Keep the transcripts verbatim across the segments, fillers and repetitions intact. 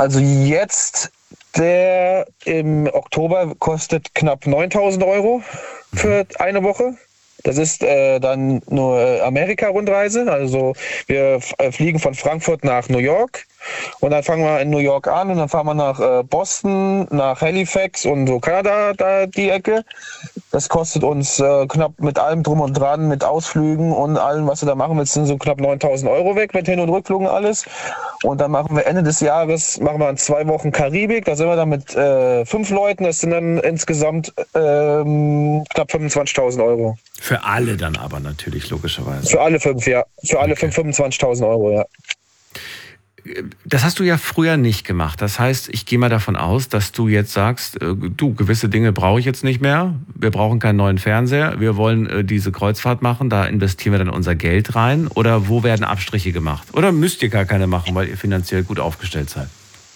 Also jetzt, der im Oktober kostet knapp neuntausend Euro für eine Woche. Das ist äh, dann nur äh, Amerika-Rundreise. Also wir f- äh, fliegen von Frankfurt nach New York und dann fangen wir in New York an und dann fahren wir nach äh, Boston, nach Halifax und so Kanada, da die Ecke. Das kostet uns äh, knapp mit allem drum und dran, mit Ausflügen und allem, was wir da machen, jetzt sind so knapp neuntausend Euro weg mit Hin- und Rückflug und alles. Und dann machen wir Ende des Jahres, machen wir in zwei Wochen Karibik, da sind wir dann mit äh, fünf Leuten, das sind dann insgesamt ähm, knapp fünfundzwanzigtausend Euro. Für alle dann aber natürlich, logischerweise. Für alle fünf, ja. Für alle Okay. fünf fünfundzwanzigtausend Euro, ja. Das hast du ja früher nicht gemacht. Das heißt, ich gehe mal davon aus, dass du jetzt sagst, äh, du, gewisse Dinge brauche ich jetzt nicht mehr. Wir brauchen keinen neuen Fernseher. Wir wollen äh, diese Kreuzfahrt machen. Da investieren wir dann unser Geld rein. Oder wo werden Abstriche gemacht? Oder müsst ihr gar keine machen, weil ihr finanziell gut aufgestellt seid?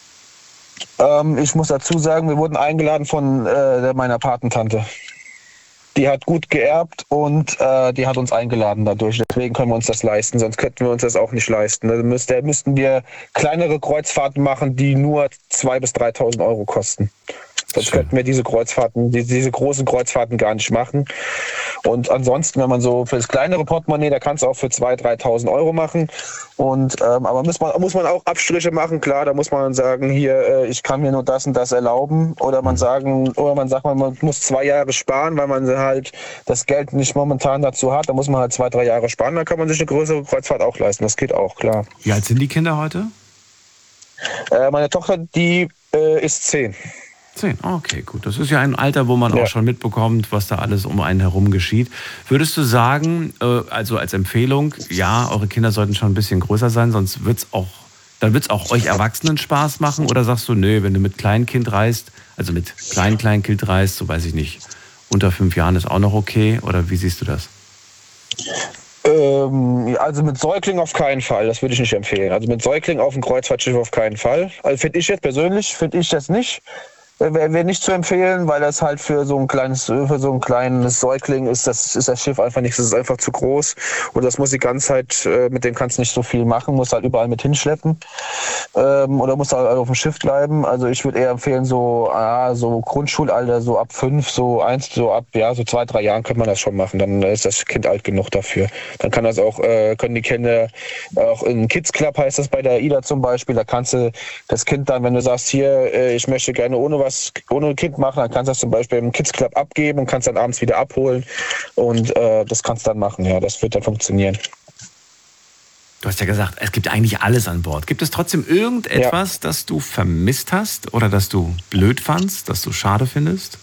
Ähm, ich muss dazu sagen, wir wurden eingeladen von äh, meiner Patentante. Die hat gut geerbt und äh, die hat uns eingeladen dadurch. Deswegen können wir uns das leisten, sonst könnten wir uns das auch nicht leisten. Da müsste, müssten wir kleinere Kreuzfahrten machen, die nur zweitausend bis dreitausend Euro kosten. Sonst könnten wir diese Kreuzfahrten, die, diese großen Kreuzfahrten gar nicht machen. Und ansonsten, wenn man so für das kleinere Portemonnaie, da kannst du auch für zweitausend, dreitausend Euro machen. Und, ähm, aber muss man, muss man auch Abstriche machen, klar, da muss man sagen, hier, äh, ich kann mir nur das und das erlauben. Oder man sagen, oder man sagt, man muss zwei Jahre sparen, weil man halt das Geld nicht momentan dazu hat. Da muss man halt zwei, drei Jahre sparen, dann kann man sich eine größere Kreuzfahrt auch leisten. Das geht auch, klar. Wie alt sind die Kinder heute? Äh, meine Tochter, die äh, ist zehn. Zehn, okay, gut. Das ist ja ein Alter, wo man Ja. auch schon mitbekommt, was da alles um einen herum geschieht. Würdest du sagen, äh, also als Empfehlung, ja, eure Kinder sollten schon ein bisschen größer sein, sonst wird's auch, dann wird's auch euch Erwachsenen Spaß machen? Oder sagst du, nö, wenn du mit Kleinkind reist, also mit Klein-Kleinkind reist, so weiß ich nicht, unter fünf Jahren ist auch noch okay? Oder wie siehst du das? Ähm, also mit Säugling auf keinen Fall, das würde ich nicht empfehlen. Also mit Säugling auf dem Kreuzfahrtschiff auf keinen Fall. Also finde ich jetzt persönlich, finde ich das nicht. Wäre wär nicht zu empfehlen, weil das halt für so ein kleines, für so ein kleines Säugling ist, das ist das Schiff einfach nichts, das ist einfach zu groß. Und das muss die ganze Zeit, mit dem kannst du nicht so viel machen, musst halt überall mit hinschleppen. Ähm, oder musst halt auf dem Schiff bleiben. Also ich würde eher empfehlen, so, ah, so Grundschulalter, so ab fünf, so eins, so ab, ja, so zwei, drei Jahren könnte man das schon machen. Dann ist das Kind alt genug dafür. Dann kann das auch, äh, können die Kinder auch in Kids Club heißt das bei der AIDA zum Beispiel, da kannst du das Kind dann, wenn du sagst, hier, äh, ich möchte gerne ohne was ohne Kind machen, dann kannst du das zum Beispiel im Kids Club abgeben und kannst dann abends wieder abholen und äh, das kannst du dann machen, ja, das wird dann funktionieren. Du hast ja gesagt, es gibt eigentlich alles an Bord. Gibt es trotzdem irgendetwas, ja, das du vermisst hast oder das du blöd fandst, das du schade findest?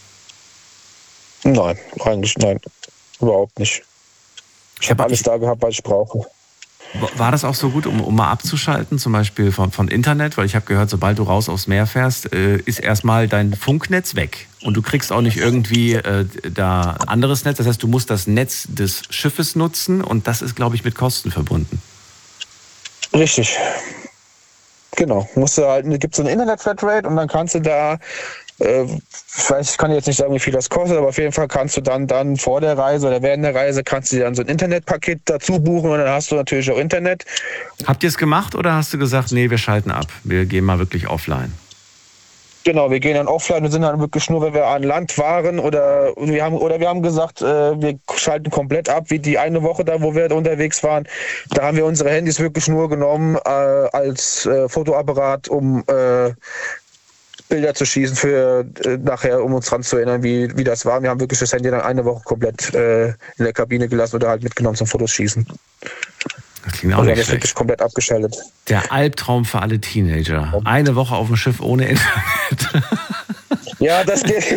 Nein, eigentlich nein, überhaupt nicht. Ich habe alles da gehabt, was ich brauche. War das auch so gut, um, um mal abzuschalten, zum Beispiel von, von Internet? Weil ich habe gehört, sobald du raus aufs Meer fährst, äh, ist erstmal dein Funknetz weg. Und du kriegst auch nicht irgendwie äh, da anderes Netz. Das heißt, du musst das Netz des Schiffes nutzen und das ist, glaube ich, mit Kosten verbunden. Richtig. Genau. Musst du halt, gibt es so eine Internet-Flatrate und dann kannst du da, äh, ich weiß, ich kann jetzt nicht sagen, wie viel das kostet, aber auf jeden Fall kannst du dann, dann vor der Reise oder während der Reise kannst du dir dann so ein Internetpaket dazu buchen und dann hast du natürlich auch Internet. Habt ihr es gemacht oder hast du gesagt, nee, wir schalten ab, wir gehen mal wirklich offline? Genau, wir gehen dann offline und sind dann wirklich nur, wenn wir an Land waren oder wir haben oder wir haben gesagt, äh, wir schalten komplett ab, wie die eine Woche da, wo wir unterwegs waren. Da haben wir unsere Handys wirklich nur genommen äh, als äh, Fotoapparat, um äh, Bilder zu schießen für äh, nachher, um uns dran zu erinnern, wie, wie das war. Wir haben wirklich das Handy dann eine Woche komplett äh, in der Kabine gelassen oder halt mitgenommen zum Fotos schießen. Das klingt auch und nicht das schlecht. wirklich komplett abgeschaltet. Der Albtraum für alle Teenager. Eine Woche auf dem Schiff ohne Internet. Ja, das geht.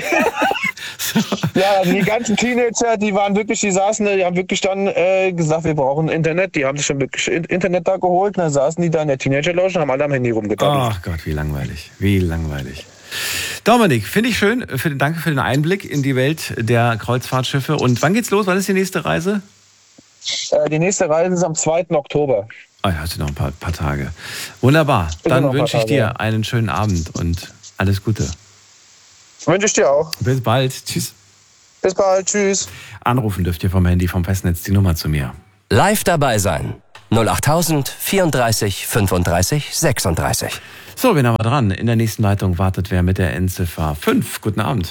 Ja, die ganzen Teenager, die waren wirklich, die saßen, die haben wirklich dann äh, gesagt, wir brauchen Internet. Die haben sich schon wirklich Internet da geholt. Und dann saßen die da in der Teenager-Lounge und haben alle am Handy rumgedaddelt. Ach Gott, wie langweilig. Wie langweilig. Dominik, finde ich schön. Für, danke für den Einblick in die Welt der Kreuzfahrtschiffe. Und wann geht's los? Wann ist die nächste Reise? Äh, die nächste Reise ist am zweiten Oktober. Ah, ja, hast du noch ein paar, paar Tage. Wunderbar. Dann wünsche ich dir ja. einen schönen Abend und alles Gute. Wünsche ich dir auch. Bis bald. Tschüss. Bis bald. Tschüss. Anrufen dürft ihr vom Handy, vom Festnetz die Nummer zu mir. Live dabei sein. null achttausend vierunddreißig fünfunddreißig sechsunddreißig. So, wen haben wir dran? In der nächsten Leitung wartet wer mit der Endziffer fünf. Guten Abend.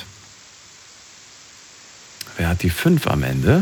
Wer hat die fünf am Ende?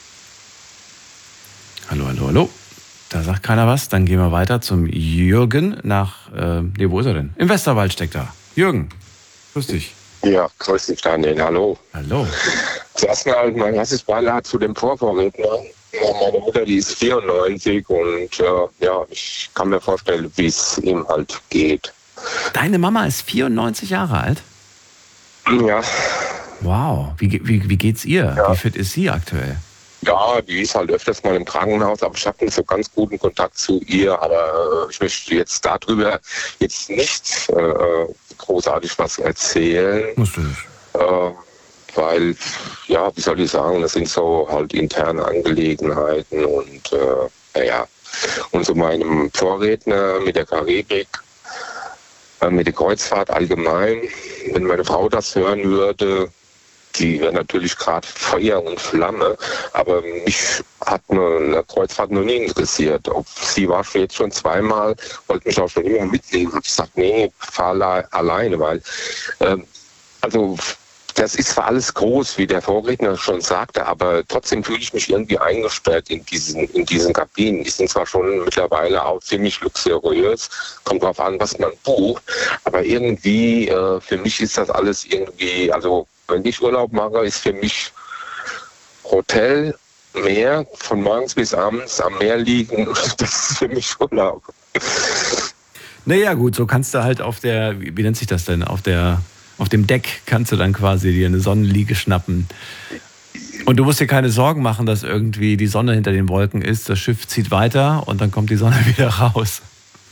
Hallo, hallo, hallo. Da sagt keiner was. Dann gehen wir weiter zum Jürgen nach, äh, nee, wo ist er denn? Im Westerwald steckt er. Jürgen, grüß dich. Ja, grüß dich, Daniel. Hallo. Hallo. Zuerst mal mein erstes Beileid zu dem Vorvorredner. Meine Mutter, die ist vierundneunzig und äh, ja, ich kann mir vorstellen, wie es ihm halt geht. Deine Mama ist vierundneunzig Jahre alt? Ja. Wow. Wie, wie, wie geht's ihr? Ja. Wie fit ist sie aktuell? Ja, die ist halt öfters mal im Krankenhaus, aber ich habe nicht so ganz guten Kontakt zu ihr. Aber äh, ich möchte jetzt darüber jetzt nicht äh, großartig was erzählen. Musst du nicht. Äh, weil, ja, wie soll ich sagen, das sind so halt interne Angelegenheiten und äh, naja. Und zu meinem Vorredner mit der Karibik, äh, mit der Kreuzfahrt allgemein, wenn meine Frau das hören würde, die wäre natürlich gerade Feuer und Flamme, aber mich hat eine, eine Kreuzfahrt noch nie interessiert. Ob sie war schon jetzt schon zweimal, wollte mich auch schon immer mitnehmen. Habe ich gesagt, nee, fahr alleine, weil ähm, also das ist zwar alles groß, wie der Vorredner schon sagte, aber trotzdem fühle ich mich irgendwie eingesperrt in diesen, in diesen Kabinen. Die sind zwar schon mittlerweile auch ziemlich luxuriös, kommt drauf an, was man bucht, aber irgendwie, äh, für mich ist das alles irgendwie, also wenn ich Urlaub mache, ist für mich Hotel, Meer, von morgens bis abends am Meer liegen, das ist für mich Urlaub. Naja gut, so kannst du halt auf der, wie nennt sich das denn, auf der, auf dem Deck kannst du dann quasi dir eine Sonnenliege schnappen. Und du musst dir keine Sorgen machen, dass irgendwie die Sonne hinter den Wolken ist, das Schiff zieht weiter und dann kommt die Sonne wieder raus.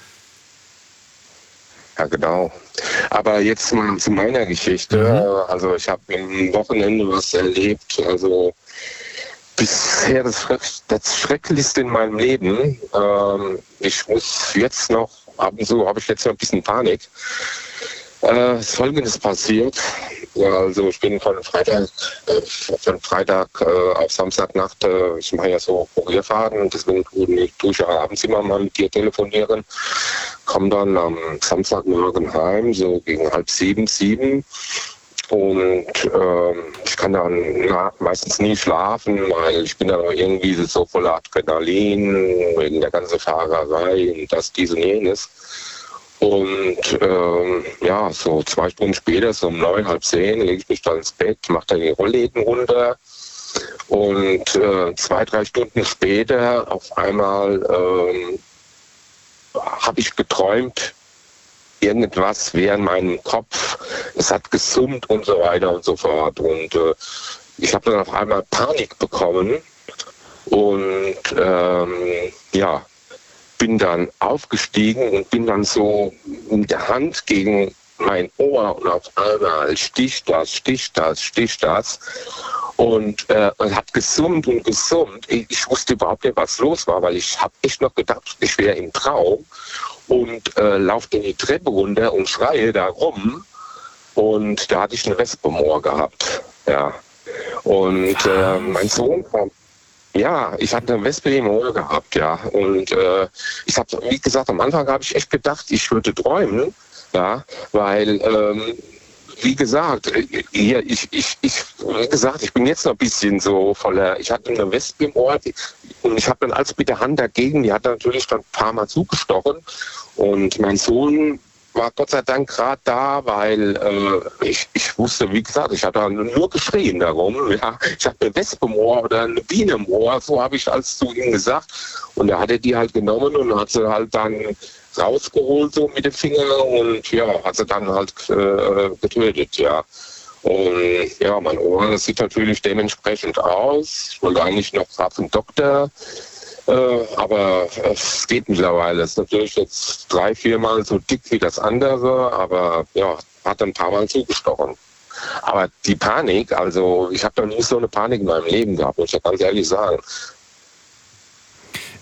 Ja, genau. Aber jetzt mal zu meiner Geschichte. Mhm. Also ich habe am Wochenende was erlebt. Also bisher das, Schreck, das Schrecklichste in meinem Leben. Ähm, ich muss jetzt noch, ab und zu habe ich jetzt noch ein bisschen Panik. Äh, Folgendes passiert. Also ich bin von Freitag, äh, von Freitag äh, auf Samstagnacht, äh, ich mache ja so Kurierfahrten und deswegen tue ich ja abends immer mal mit dir telefonieren. Komme dann am Samstagmorgen heim, so gegen halb sieben, sieben. Und äh, ich kann dann na, meistens nie schlafen, weil ich bin dann irgendwie so voller Adrenalin, wegen der ganzen Fahrerei und das, dies und jenes. Und ähm, ja, so zwei Stunden später, so um neun, halb zehn, lege ich mich dann ins Bett, mache dann die Rollläden runter. Und äh, zwei, drei Stunden später auf einmal ähm, habe ich geträumt, irgendwas wäre in meinem Kopf. Es hat gesummt und so weiter und so fort. Und äh, ich habe dann auf einmal Panik bekommen und ähm, ja, bin dann aufgestiegen und bin dann so mit der Hand gegen mein Ohr und auf einmal sticht das, sticht das, sticht das und, äh, und hat gesummt und gesummt. Ich, ich wusste überhaupt nicht, was los war, weil ich habe echt noch gedacht, ich wäre im Traum und äh, laufe in die Treppe runter und schreie da rum und da hatte ich eine Wespe im Ohr gehabt. Ja. Und äh, mein Sohn kam. Ja, ich hatte eine Wespe im Ohr gehabt, ja. Und äh, ich habe, wie gesagt, am Anfang habe ich echt gedacht, ich würde träumen, ja, weil, ähm, wie gesagt, hier, ich, ich, ich, wie gesagt, ich bin jetzt noch ein bisschen so voller, ich hatte eine Wespe im Ohr und ich habe dann alles mit der Hand dagegen, die hat natürlich dann ein paar Mal zugestochen und mein Sohn war Gott sei Dank gerade da, weil äh, ich, ich wusste, wie gesagt, ich hatte nur geschrien darum. Ja. Ich hatte eine Wespe im Ohr oder eine Biene im Ohr, so habe ich alles zu ihm gesagt. Und er hatte die halt genommen und hat sie halt dann rausgeholt so mit den Fingern und ja, hat sie dann halt äh, getötet, ja. Und ja, mein Ohr, das sieht natürlich dementsprechend aus. Ich wollte eigentlich noch gerade zum Doktor. Äh, aber es geht mittlerweile. Es ist natürlich jetzt drei, viermal so dick wie das andere, aber ja, hat ein paar Mal zugestochen. Aber die Panik, also ich habe noch nie so eine Panik in meinem Leben gehabt, muss ich ja ganz ehrlich sagen.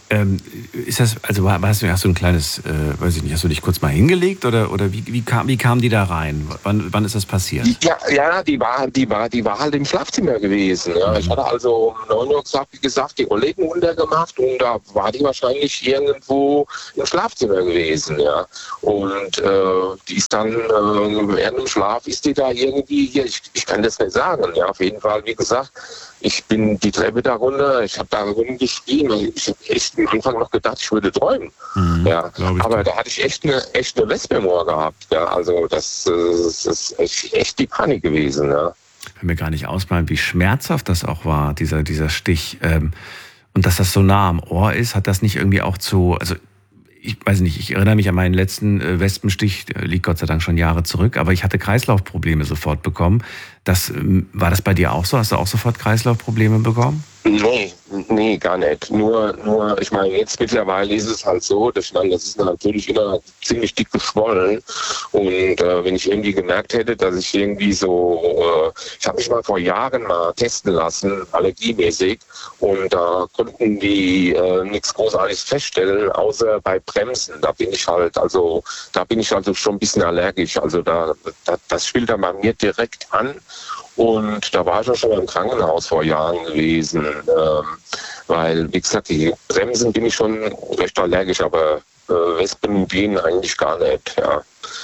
Ähm, ist das, also hast du, hast du ein kleines, äh, weiß ich nicht, hast du dich kurz mal hingelegt oder, oder wie, wie, kam, wie kamen die da rein? Wann, wann ist das passiert? Ja, ja, die war, die war, die war halt im Schlafzimmer gewesen. Ja. Mhm. Ich hatte also um neun Uhr gesagt, wie gesagt, die Rollläden runtergemacht und da war die wahrscheinlich irgendwo im Schlafzimmer gewesen. Ja. Und äh, die ist dann äh, während dem Schlaf ist die da irgendwie, hier, ich, ich kann das nicht sagen. Ja, auf jeden Fall, wie gesagt, ich bin die Treppe da runter, ich habe da rumgeschrien. Ich habe echt am Anfang noch gedacht, ich würde träumen. Mhm, ja. Aber da hatte ich echt eine, echt eine Wespe im Ohr gehabt. Ja. Also das, das ist echt, echt die Panik gewesen. Ja. Ich kann mir gar nicht ausmalen, wie schmerzhaft das auch war, dieser, dieser Stich. Ähm, und dass das so nah am Ohr ist, hat das nicht irgendwie auch zu... Also ich weiß nicht, ich erinnere mich an meinen letzten äh, Wespenstich, der liegt Gott sei Dank schon Jahre zurück, aber ich hatte Kreislaufprobleme sofort bekommen. Das, ähm, war das bei dir auch so? Hast du auch sofort Kreislaufprobleme bekommen? Nee, nee, gar nicht. Nur, nur, ich meine, jetzt mittlerweile ist es halt so, dass ich meine, das ist natürlich immer ziemlich dick geschwollen. Und äh, wenn ich irgendwie gemerkt hätte, dass ich irgendwie so, äh, ich habe mich mal vor Jahren mal testen lassen, allergiemäßig, und da äh, konnten die äh, nichts Großartiges feststellen, außer bei Bremsen. Da bin ich halt, also, da bin ich also schon ein bisschen allergisch. Also da, da das spielt dann bei mir direkt an. Und da war ich auch schon mal im Krankenhaus vor Jahren gewesen, ähm, weil, wie gesagt, die Bremsen bin ich schon recht allergisch, aber äh, Wespen, Bienen eigentlich gar nicht, ja.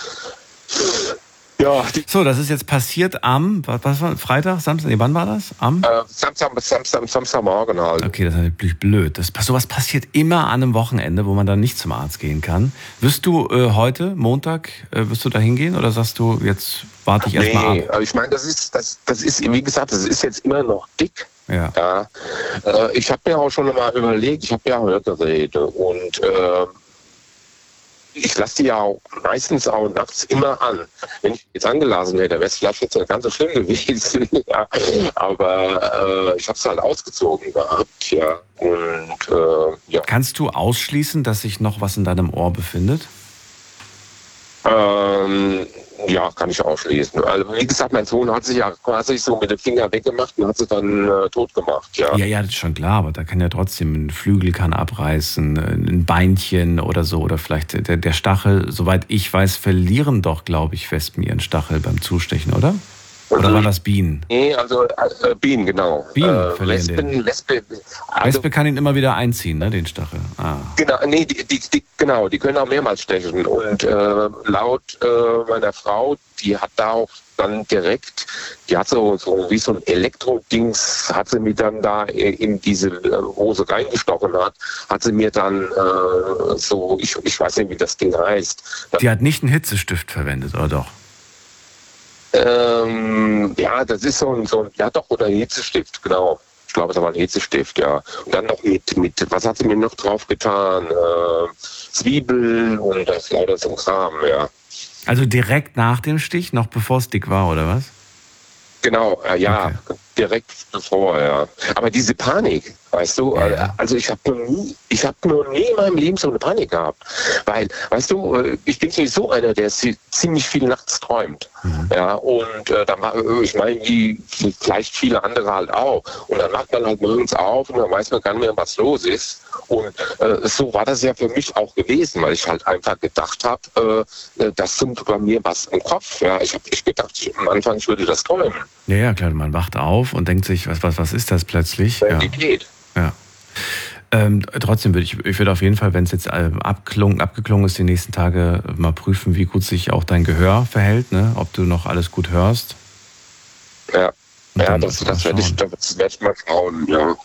Ja, so, das ist jetzt passiert am, was war Freitag, Samstag, nee, wann war das? Am? Äh, Samstag, Samstag, Samstagmorgen halt. Okay, das ist natürlich blöd. Das, sowas passiert immer an einem Wochenende, wo man dann nicht zum Arzt gehen kann. Wirst du äh, heute, Montag, äh, wirst du da hingehen oder sagst du, jetzt warte ich erstmal nee, ab? Nee, ich meine, das ist, das, das ist, wie gesagt, das ist jetzt immer noch dick. Ja. ja. Äh, ich habe mir auch schon mal überlegt, ich habe ja Hörgeräte und äh, ich lasse die ja auch meistens auch nachts immer an. Wenn ich jetzt angelassen hätte, wäre es vielleicht jetzt nicht ganz so schlimm gewesen. ja. Aber äh, ich habe es halt ausgezogen gehabt. Ja. Und, äh, ja. Kannst du ausschließen, dass sich noch was in deinem Ohr befindet? Ähm, ja, kann ich ausschließen. Also, wie gesagt, mein Sohn hat sich ja quasi so mit dem Finger weggemacht und hat sie dann äh, tot gemacht. Ja. ja, ja, das ist schon klar, aber da kann ja trotzdem ein Flügel kann abreißen, ein Beinchen oder so, oder vielleicht der, der Stachel. Soweit ich weiß, verlieren doch, glaube ich, Wespen ihren Stachel beim Zustechen, oder? Oder waren das Bienen? Nee, also äh, Bienen, genau. Bienen äh, verlieren Wespen, den. Wespe, also, Wespe kann ihn immer wieder einziehen, ne, den Stachel. Ah. Genau, nee, die, die, die, genau, die können auch mehrmals stechen. Und äh, laut äh, meiner Frau, die hat da auch dann direkt, die hat so, so wie so ein Elektrodings, hat sie mir dann da in diese Hose reingestochen hat, hat sie mir dann äh, so, ich, ich weiß nicht, wie das Ding heißt. Die hat nicht einen Hitzestift verwendet, oder doch? Ähm, ja, das ist so ein, so ein, ja doch, oder ein Hitzestift, genau. Ich glaube, es war ein Hitzestift, ja. Und dann noch mit, mit, was hat sie mir noch drauf getan? Äh, Zwiebeln und das lauter so ein Kram, ja. Also direkt nach dem Stich, noch bevor es dick war, oder was? Genau, äh, ja, okay. Direkt bevor, ja. Aber diese Panik, weißt du, ja. also ich habe noch nie, ich habe noch nie in meinem Leben so eine Panik gehabt. Weil, weißt du, ich bin sowieso einer, der ziemlich viel nachts träumt. Mhm. Ja, und äh, dann war, ich meine, wie vielleicht viele andere halt auch. Und dann macht man halt morgens auf und dann weiß man gar nicht mehr, was los ist. Und äh, so war das ja für mich auch gewesen, weil ich halt einfach gedacht habe, äh, das sind bei mir was im Kopf. Ja, ich habe nicht gedacht, ich, am Anfang ich würde das träumen. Ja, ja, klar, man wacht auf und denkt sich, was, was, was ist das plötzlich? Realität. Ja. ja. Ähm, trotzdem würde ich, ich würde auf jeden Fall, wenn es jetzt ähm, abgeklungen, abgeklungen ist, die nächsten Tage mal prüfen, wie gut sich auch dein Gehör verhält, ne? Ob du noch alles gut hörst. Ja, ja das, das werde ich, das werd ich mal schauen, ja.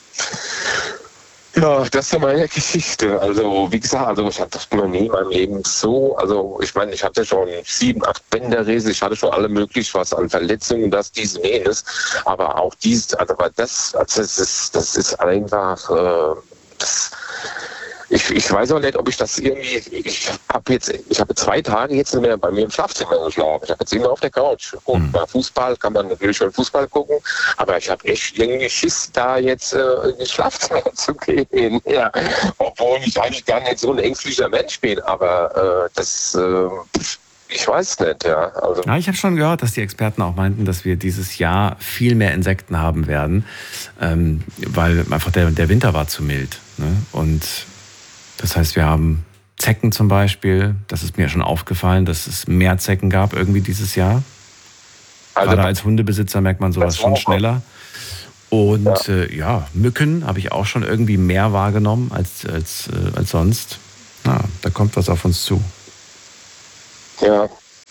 Ja, das ist ja meine Geschichte. Also, wie gesagt, also ich hatte noch nie in meinem Leben so, also ich meine, ich hatte schon sieben, acht Bänderriss, ich hatte schon alle möglich was an Verletzungen, das, dies, jenes, aber auch dies, also das, also das ist, das ist einfach, äh, das, ich, ich weiß auch nicht, ob ich das irgendwie, ich habe jetzt, ich habe zwei Tage jetzt nicht mehr bei mir im Schlafzimmer geschlafen. Ich habe jetzt immer auf der Couch. Und bei Fußball kann man natürlich schon Fußball gucken, aber ich habe echt irgendwie Schiss, da jetzt äh, ins Schlafzimmer zu gehen. Ja. Obwohl ich eigentlich gar nicht so ein ängstlicher Mensch bin, aber äh, das, äh, ich weiß nicht, ja. Also Ja, ich habe schon gehört, dass die Experten auch meinten, dass wir dieses Jahr viel mehr Insekten haben werden, ähm, weil einfach der, der Winter war zu mild. Ne? Und das heißt, wir haben Zecken zum Beispiel. Das ist mir schon aufgefallen, dass es mehr Zecken gab irgendwie dieses Jahr. Also, Gerade als Hundebesitzer merkt man sowas das war schon auch schneller. Und Ja. ja, äh, ja Mücken habe ich auch schon irgendwie mehr wahrgenommen als, als, äh, als sonst. Na, da kommt was auf uns zu. ja.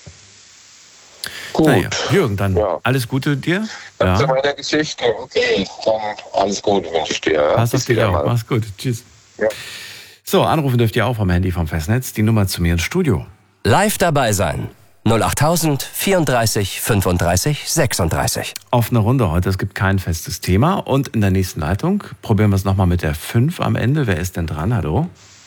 Gut. Naja, Jürgen, dann Ja. alles Gute dir. Das Ja. ist meine Geschichte. Okay, dann alles Gute wünsche ich dir. Ja? Pass auf Bis dich wieder auf. mal. Mach's gut. Tschüss. Ja. So, anrufen dürft ihr auch vom Handy vom Festnetz. Die Nummer zu mir ins Studio. Live dabei sein. null acht tausend vierunddreißig fünfunddreißig sechsunddreißig. Offene Runde heute. Es gibt kein festes Thema. Und in der nächsten Leitung probieren wir es nochmal mit der fünf am Ende. Wer ist denn dran? Hallo?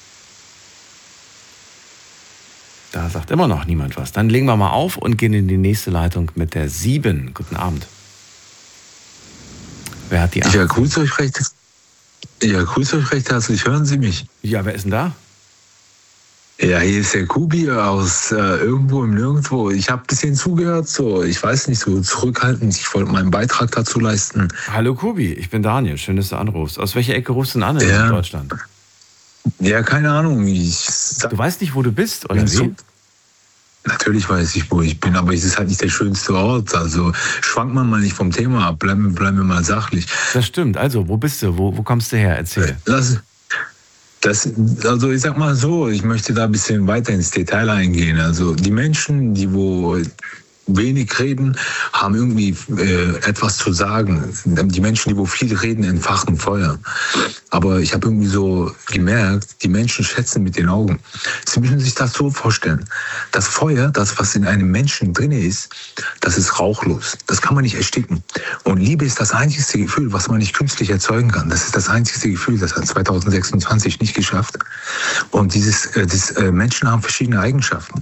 Da sagt immer noch niemand was. Dann legen wir mal auf und gehen in die nächste Leitung mit der sieben. Guten Abend. Wer hat die acht? Ja, grüß euch recht. Ja, grüß euch recht herzlich. Hören Sie mich? Ja, wer ist denn da? Ja, hier ist der Kubi aus äh, irgendwo im Nirgendwo. Ich habe ein bisschen zugehört, so, ich weiß nicht, so zurückhaltend. Ich wollte meinen Beitrag dazu leisten. Hallo Kubi, ich bin Daniel. Schön, dass du anrufst. Aus welcher Ecke rufst du denn an in Ja. Deutschland? Ja, keine Ahnung. Ich sag, Du weißt nicht, wo du bist, oder bin so, wie? natürlich weiß ich, wo ich bin, aber es ist halt nicht der schönste Ort. Also schwankt man mal nicht vom Thema ab. Bleiben, bleiben wir mal sachlich. Das stimmt. Also, wo bist du? Wo, wo kommst du her? Erzähl. Lass, das, also ich sag mal so, ich möchte da ein bisschen weiter ins Detail eingehen. Also die Menschen, die wo wenig reden, haben irgendwie äh, etwas zu sagen. Die Menschen, die wo viel reden, entfachen Feuer. Aber ich habe irgendwie so gemerkt, die Menschen schätzen mit den Augen. Sie müssen sich das so vorstellen. Das Feuer, das was in einem Menschen drin ist, das ist rauchlos. Das kann man nicht ersticken. Und Liebe ist das einzigste Gefühl, was man nicht künstlich erzeugen kann. Das ist das einzigste Gefühl, das hat zwanzig sechsundzwanzig nicht geschafft. Und dieses, äh, das, äh, Menschen haben verschiedene Eigenschaften.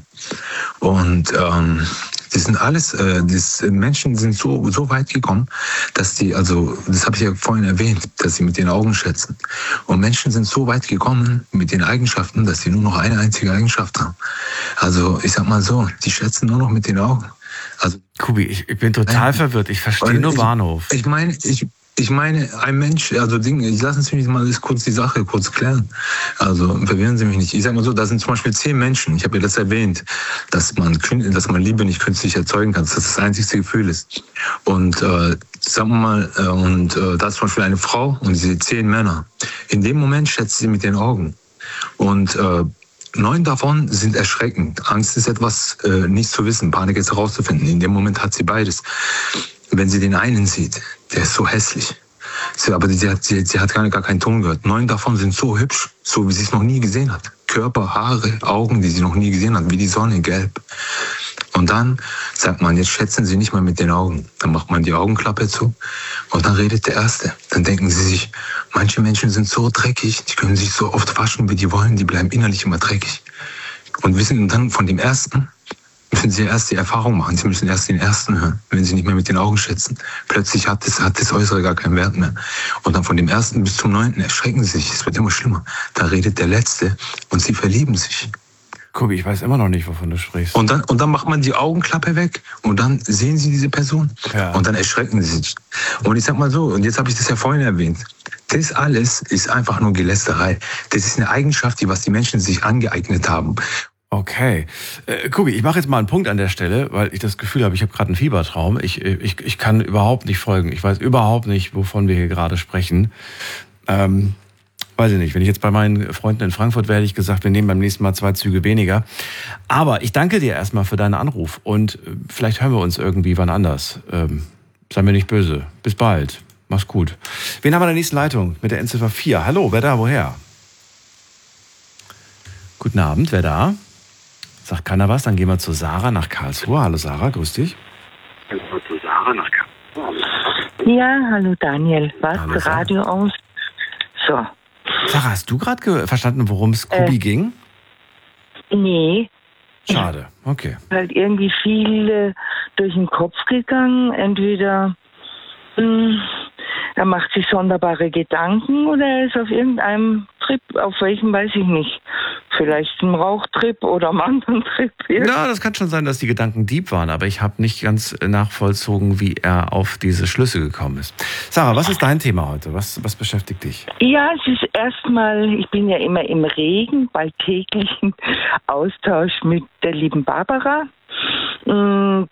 Und ähm, das sind alles, äh, das, Menschen sind so, so weit gekommen, dass die, also das habe ich ja vorhin erwähnt, dass sie mit den Augen schätzen. Und Menschen sind so weit gekommen mit den Eigenschaften, dass sie nur noch eine einzige Eigenschaft haben. Also ich sag mal so, die schätzen nur noch mit den Augen. Also Kubi, ich, ich bin total Nein. verwirrt. Ich verstehe Weil nur ich- Bahnhof. Ich meine, ich, ich meine, ein Mensch, also Dinge, ich lassen Sie mich mal das kurz die Sache kurz klären. Also verwirren Sie mich nicht. Ich sage mal so, da sind zum Beispiel zehn Menschen. Ich habe ja das erwähnt, dass man, kün- dass man Liebe nicht künstlich erzeugen kann, dass das das einzigste Gefühl ist. Und äh, sagen wir mal, äh, und äh, da ist zum Beispiel eine Frau und diese zehn Männer. In dem Moment schätzt sie mit den Augen. Und äh, neun davon sind erschreckend. Angst ist etwas, äh, nicht zu wissen, Panik ist herauszufinden. In dem Moment hat sie beides. Wenn sie den einen sieht, der ist so hässlich. Sie, aber sie hat, sie, sie hat gar, gar keinen Ton gehört. Neun davon sind so hübsch, so wie sie es noch nie gesehen hat. Körper, Haare, Augen, die sie noch nie gesehen hat, wie die Sonne, gelb. Und dann sagt man, jetzt schätzen Sie nicht mal mit den Augen. Dann macht man die Augenklappe zu und dann redet der Erste. Dann denken Sie sich, manche Menschen sind so dreckig, die können sich so oft waschen, wie die wollen, die bleiben innerlich immer dreckig. Und wissen dann von dem Ersten, müssen Sie erst die Erfahrung machen. Sie müssen erst den Ersten hören, wenn Sie nicht mehr mit den Augen schätzen. Plötzlich hat das, hat das Äußere gar keinen Wert mehr. Und dann von dem Ersten bis zum Neunten erschrecken Sie sich. Es wird immer schlimmer. Da redet der Letzte und Sie verlieben sich. Kubi, ich weiß immer noch nicht, wovon du sprichst. Und dann, und dann macht man die Augenklappe weg und dann sehen Sie diese Person. Ja. Und dann erschrecken Sie sich. Und ich sag mal so, und jetzt habe ich das ja vorhin erwähnt, das alles ist einfach nur Gelästerei. Das ist eine Eigenschaft, die was die Menschen sich angeeignet haben. Okay. Äh, Kubi, ich mache jetzt mal einen Punkt an der Stelle, weil ich das Gefühl habe, ich habe gerade einen Fiebertraum. Ich, ich, ich kann überhaupt nicht folgen. Ich weiß überhaupt nicht, wovon wir hier gerade sprechen. Ähm, weiß ich nicht. Wenn ich jetzt bei meinen Freunden in Frankfurt wäre, hätte ich gesagt, wir nehmen beim nächsten Mal zwei Züge weniger. Aber ich danke dir erstmal für deinen Anruf und äh, vielleicht hören wir uns irgendwie wann anders. Ähm, sei mir nicht böse. Bis bald. Mach's gut. Wen haben wir in der nächsten Leitung? Mit der Endziffer vier. Hallo, wer da, woher? Guten Abend, wer da? Sagt keiner was, dann gehen wir zu Sarah nach Karlsruhe. Hallo Sarah, grüß dich. Zu Sarah nach Ja, hallo Daniel. Was? Hallo, Sarah. Radio aus? So. Sarah, hast du gerade ge- verstanden, worum es Kubi Äh. ging? Nee, Schade, okay. halt irgendwie viel äh, durch den Kopf gegangen. Entweder mh, er macht sich sonderbare Gedanken oder er ist auf irgendeinem Trip, auf welchem weiß ich nicht. vielleicht ein Rauchtrip oder am anderen Trip. Ja, das kann schon sein, dass die Gedanken deep waren, aber ich habe nicht ganz nachvollzogen, wie er auf diese Schlüsse gekommen ist. Sarah, was ist dein Thema heute? Was, was beschäftigt dich? Ja, es ist erstmal, ich bin ja immer im regen, bald täglichen Austausch mit der lieben Barbara. Und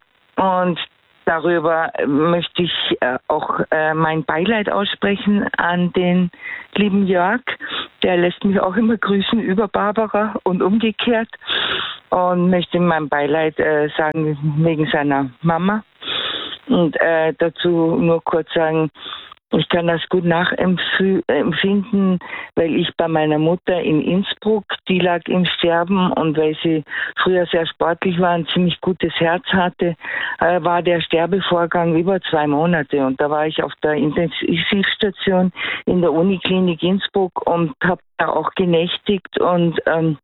darüber möchte ich auch mein Beileid aussprechen an den lieben Jörg. Der lässt mich auch immer grüßen über Barbara und umgekehrt. Und möchte mein Beileid sagen wegen seiner Mama. Und dazu nur kurz sagen, ich kann das gut nachempfinden, weil ich bei meiner Mutter in Innsbruck, die lag im Sterben und weil sie früher sehr sportlich war, ein ziemlich gutes Herz hatte, äh, war der Sterbevorgang über zwei Monate. Und da war ich auf der Intensivstation in der Uniklinik Innsbruck und habe da auch genächtigt und ähm,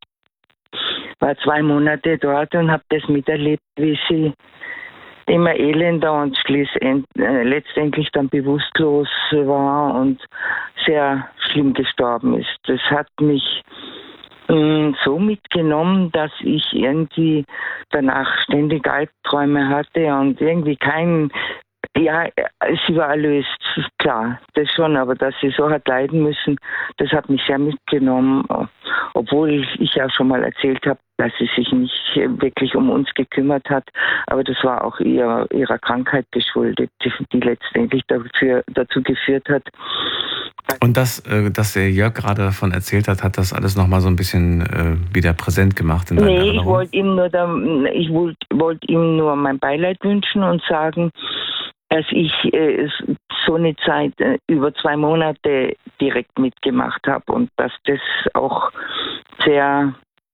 war zwei Monate dort und habe das miterlebt, wie sie immer elender und schließend, äh, letztendlich dann bewusstlos war und sehr schlimm gestorben ist. Das hat mich mh, so mitgenommen, dass ich irgendwie danach ständig Albträume hatte und irgendwie kein, ja, sie war erlöst, klar, das schon, aber dass sie so hat leiden müssen, das hat mich sehr mitgenommen, obwohl ich ja schon mal erzählt habe, dass sie sich nicht wirklich um uns gekümmert hat, aber das war auch ihr, ihrer Krankheit geschuldet, die, die letztendlich dafür, dazu geführt hat. Und das, dass der Jörg gerade davon erzählt hat, hat das alles nochmal so ein bisschen äh, wieder präsent gemacht in deiner Nee, Erinnerung? ich wollte ihm nur, da, ich wollte wollt ihm nur mein Beileid wünschen und sagen, dass ich äh, so eine Zeit äh, über zwei Monate direkt mitgemacht habe und dass das auch sehr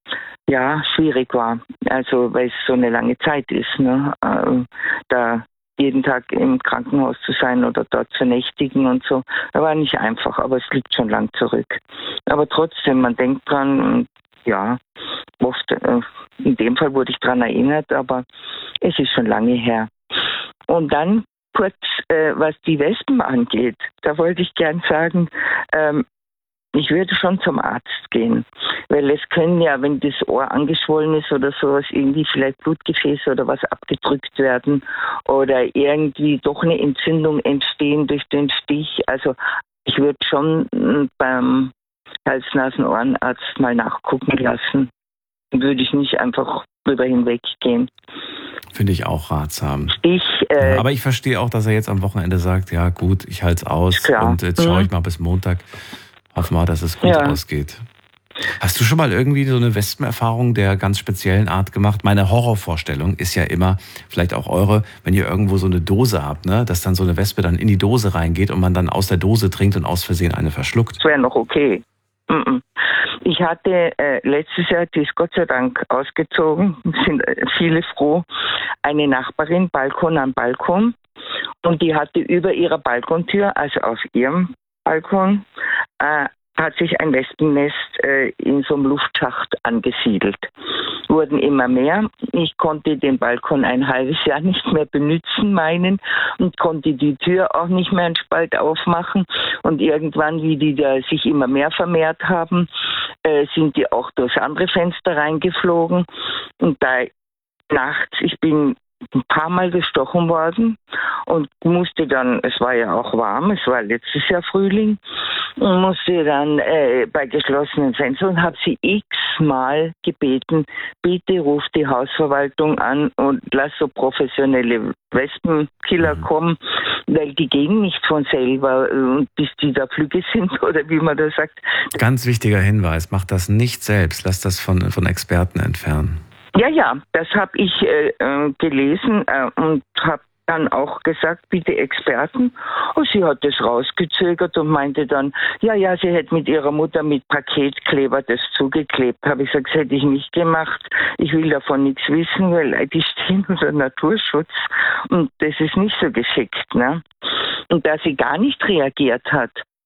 ja, schwierig war. Also weil es so eine lange Zeit ist, ne? Äh, da jeden Tag im Krankenhaus zu sein oder dort zu nächtigen und so. Das war nicht einfach, aber es liegt schon lang zurück. Aber trotzdem, man denkt dran, ja, oft, äh, in dem Fall wurde ich dran erinnert, aber es ist schon lange her. Und dann kurz, äh, was die Wespen angeht, da wollte ich gern sagen, ähm, ich würde schon zum Arzt gehen, weil es können ja, wenn das Ohr angeschwollen ist oder sowas, irgendwie vielleicht Blutgefäße oder was abgedrückt werden oder irgendwie doch eine Entzündung entstehen durch den Stich. Also ich würde schon beim Hals-Nasen-Ohrenarzt mal nachgucken lassen. Würde ich nicht einfach drüber hinweggehen. Finde ich auch ratsam. Ich, äh, ja, aber ich verstehe auch, dass er jetzt am Wochenende sagt, ja gut, ich halte es aus klar. und jetzt schaue ich Mhm. mal bis Montag. Hoffen mal, dass es gut Ja. ausgeht. Hast du schon mal irgendwie so eine Wespenerfahrung der ganz speziellen Art gemacht? Meine Horrorvorstellung ist ja immer, vielleicht auch eure, wenn ihr irgendwo so eine Dose habt, ne, dass dann so eine Wespe dann in die Dose reingeht und man dann aus der Dose trinkt und aus Versehen eine verschluckt. Das wäre noch okay. Mm-mm. Ich hatte äh, letztes Jahr, die ist Gott sei Dank ausgezogen, sind äh, viele froh, eine Nachbarin, Balkon an Balkon, und die hatte über ihrer Balkontür, also auf ihrem Balkon, äh, hat sich ein Wespennest äh, in so einem Luftschacht angesiedelt. Wurden immer mehr. Ich konnte den Balkon ein halbes Jahr nicht mehr benutzen, meinen, und konnte die Tür auch nicht mehr einen Spalt aufmachen. Und irgendwann, wie die da sich immer mehr vermehrt haben, äh, sind die auch durchs andere Fenster reingeflogen. Und da nachts, ich bin ein paar Mal gestochen worden und musste dann, es war ja auch warm, es war letztes Jahr Frühling, und musste dann äh, bei geschlossenen Fenstern und habe sie x-mal gebeten, bitte ruft die Hausverwaltung an und lass so professionelle Wespenkiller kommen, weil die gehen nicht von selber, und bis die da flügge sind oder wie man das sagt. Ganz wichtiger Hinweis, macht das nicht selbst, lasst das von, von Experten entfernen. Ja, ja, das habe ich äh, gelesen äh, und habe dann auch gesagt, bitte Experten. Und sie hat das rausgezögert und meinte dann, ja, ja, sie hätte mit ihrer Mutter mit Paketkleber das zugeklebt. Habe ich gesagt, das hätte ich nicht gemacht. Ich will davon nichts wissen, weil die stehen unter Naturschutz und das ist nicht so geschickt, ne? Und da sie gar nicht reagiert hat,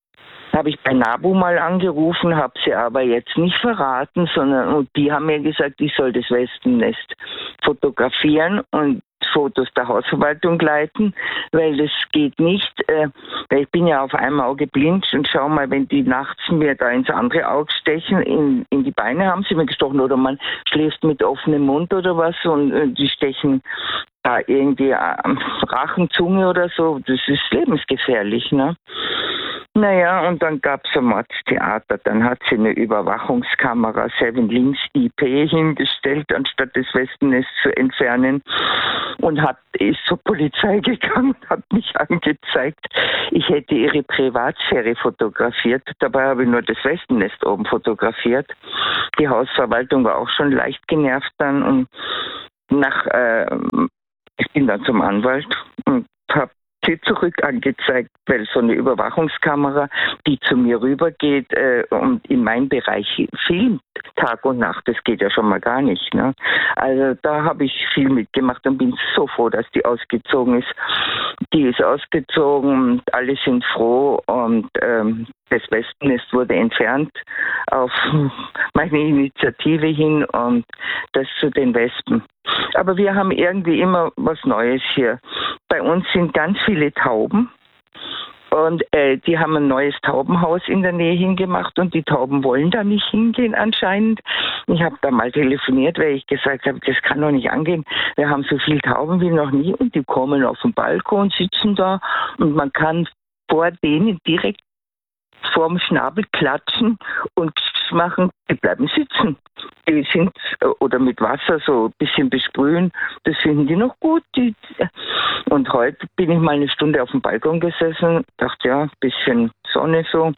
habe ich bei NABU mal angerufen, habe sie aber jetzt nicht verraten, sondern und die haben mir gesagt, ich soll das Wespennest fotografieren und Fotos der Hausverwaltung leiten, weil das geht nicht, äh, weil ich bin ja auf einem Auge blind und schau mal, wenn die nachts mir da ins andere Auge stechen, in, in die Beine haben sie mir gestochen oder man schläft mit offenem Mund oder was und äh, die stechen da irgendwie am Rachen, Zunge oder so, das ist lebensgefährlich, ne? Naja, und dann gab es ein Mordstheater. Dann hat sie eine Überwachungskamera Seven Links I P hingestellt, anstatt das Wespennest zu entfernen. Und hat, ist zur Polizei gegangen und hat mich angezeigt, ich hätte ihre Privatsphäre fotografiert. Dabei habe ich nur das Wespennest oben fotografiert. Die Hausverwaltung war auch schon leicht genervt dann. Und nach, äh, ich bin dann zum Anwalt und habe sie zurück angezeigt, weil so eine Überwachungskamera, die zu mir rübergeht äh, und in meinem Bereich filmt, Tag und Nacht, das geht ja schon mal gar nicht. Ne? Also da habe ich viel mitgemacht und bin so froh, dass die ausgezogen ist. Die ist ausgezogen, alle sind froh und ähm, das Wespennest wurde entfernt auf meine Initiative hin und das zu den Wespen. Aber wir haben irgendwie immer was Neues hier. Bei uns sind ganz viele Tauben und äh, die haben ein neues Taubenhaus in der Nähe hingemacht und die Tauben wollen da nicht hingehen anscheinend. Ich habe da mal telefoniert, weil ich gesagt habe, das kann doch nicht angehen. Wir haben so viele Tauben wie noch nie und die kommen auf den Balkon, sitzen da und man kann vor denen direkt vorm Schnabel klatschen und machen, die bleiben sitzen. Die sind, oder mit Wasser so ein bisschen besprühen, das finden die noch gut. Die, und heute bin ich mal eine Stunde auf dem Balkon gesessen, dachte ja, ein bisschen Sonne so,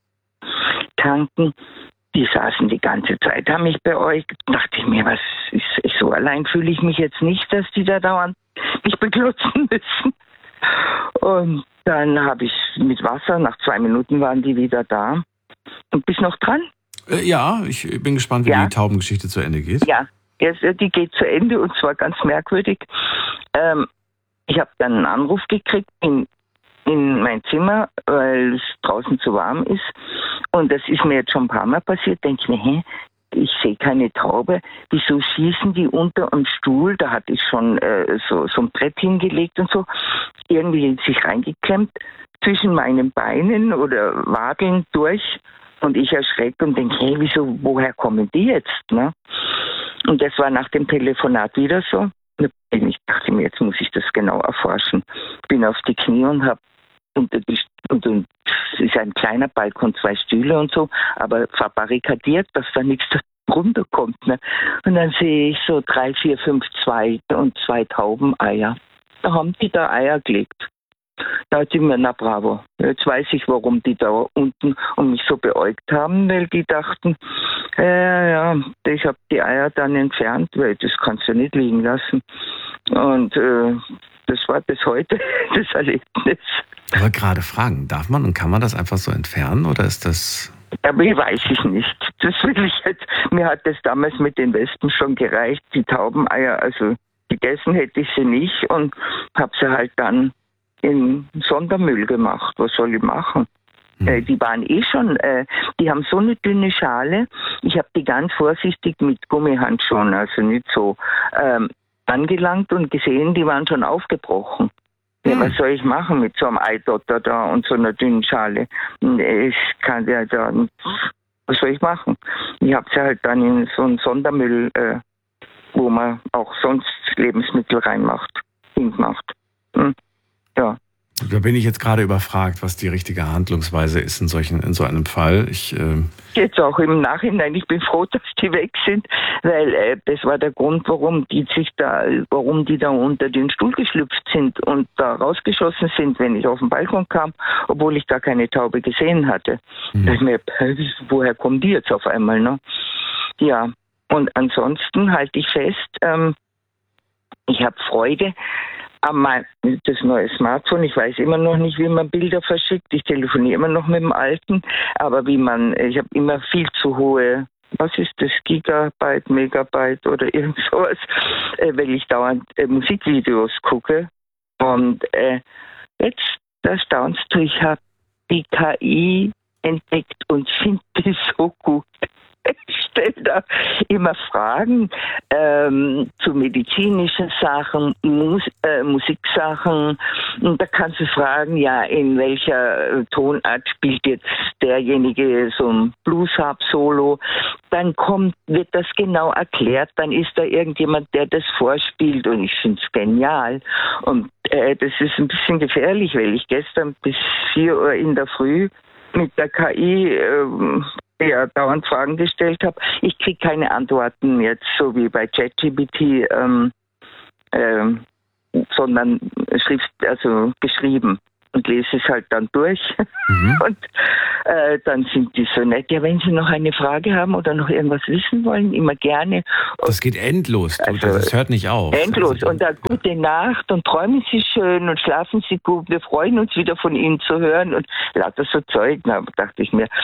tanken. Die saßen die ganze Zeit, haben mich beäugt. Dachte ich mir, was ist, so allein fühle ich mich jetzt nicht, dass die da dauernd mich beklotzen müssen. Und dann habe ich mit Wasser, nach zwei Minuten waren die wieder da. Und bist noch dran? Äh, ja, ich bin gespannt, wie ja. die Taubengeschichte zu Ende geht. Ja, die geht zu Ende und zwar ganz merkwürdig. Ähm, ich habe dann einen Anruf gekriegt in, in mein Zimmer, weil es draußen zu warm ist. Und das ist mir jetzt schon ein paar Mal passiert. Denke ich mir, hä? Ich sehe keine Taube. Wieso schießen die unter am Stuhl? Da hatte ich schon äh, so, so ein Brett hingelegt und so. Irgendwie sich reingeklemmt zwischen meinen Beinen oder Wadeln durch. Und ich erschrecke und denke, hey, wieso, woher kommen die jetzt? Ne? Und das war nach dem Telefonat wieder so. Ich dachte mir, jetzt muss ich das genau erforschen. Bin auf die Knie und habe unter die und, und es ist ein kleiner Balkon, zwei Stühle und so, aber verbarrikadiert, dass da nichts runterkommt. Ne? Und dann sehe ich so drei, vier, fünf, zwei und zwei Taubeneier. Da haben die da Eier gelegt. Da hat sie mir, na bravo, jetzt weiß ich, warum die da unten um mich so beäugt haben, weil die dachten, äh, ja, ich habe die Eier dann entfernt, weil das kannst du nicht liegen lassen. Und äh, das war bis heute das Erlebnis. Aber gerade fragen, darf man und kann man das einfach so entfernen oder ist das... Aber ich weiß ich nicht. Das will ich jetzt, mir hat das damals mit den Wespen schon gereicht, die Taubeneier, also gegessen hätte ich sie nicht und habe sie halt dann in Sondermüll gemacht. Was soll ich machen? Hm. Äh, die waren eh schon, äh, die haben so eine dünne Schale. Ich habe die ganz vorsichtig mit Gummihandschuhen, also nicht so, ähm, angelangt und gesehen, die waren schon aufgebrochen. Hm. Ja, was soll ich machen mit so einem Eidotter da und so einer dünnen Schale? Ich kann ja da, was soll ich machen? Ich habe sie halt dann in so einen Sondermüll, äh, wo man auch sonst Lebensmittel reinmacht, hingemacht. Hm. Ja. Da bin ich jetzt gerade überfragt, was die richtige Handlungsweise ist in solchen, in so einem Fall. Ich, äh Jetzt auch im Nachhinein, ich bin froh, dass die weg sind, weil äh, das war der Grund, warum die sich da, warum die da unter den Stuhl geschlüpft sind und da rausgeschossen sind, wenn ich auf den Balkon kam, obwohl ich da keine Taube gesehen hatte. Mhm. Da ich mir, woher kommen die jetzt auf einmal, ne? Ja. Und ansonsten halte ich fest, ähm, ich habe Freude am das neue Smartphone. Ich weiß immer noch nicht, wie man Bilder verschickt. Ich telefoniere immer noch mit dem alten, aber wie man, ich habe immer viel zu hohe, was ist das, Gigabyte, Megabyte oder irgend sowas, äh, weil ich dauernd äh, Musikvideos gucke. Und äh, jetzt, da staunst du, ich habe die K I entdeckt und finde es so gut. Ich stelle da immer Fragen ähm, zu medizinischen Sachen, Mus äh, Musiksachen. Und da kannst du fragen, ja, in welcher Tonart spielt jetzt derjenige so ein Blues-Harp-Solo. Dann kommt, wird das genau erklärt. Dann ist da irgendjemand, der das vorspielt. Und ich finde es genial. Und äh, das ist ein bisschen gefährlich, weil ich gestern bis vier Uhr in der Früh mit der K I äh, ja, dauernd Fragen gestellt habe. Ich kriege keine Antworten jetzt, so wie bei ChatGPT, ähm, ähm, sondern Schrift, also geschrieben, und lese es halt dann durch. Mhm. Und äh, dann sind die so nett. Ja, wenn Sie noch eine Frage haben oder noch irgendwas wissen wollen, immer gerne. Und das geht endlos. Du, also, das hört nicht auf. Endlos. Also, und dann gute Nacht und träumen Sie schön und schlafen Sie gut. Wir freuen uns wieder von Ihnen zu hören und lauter so Zeug. Da dachte ich mir,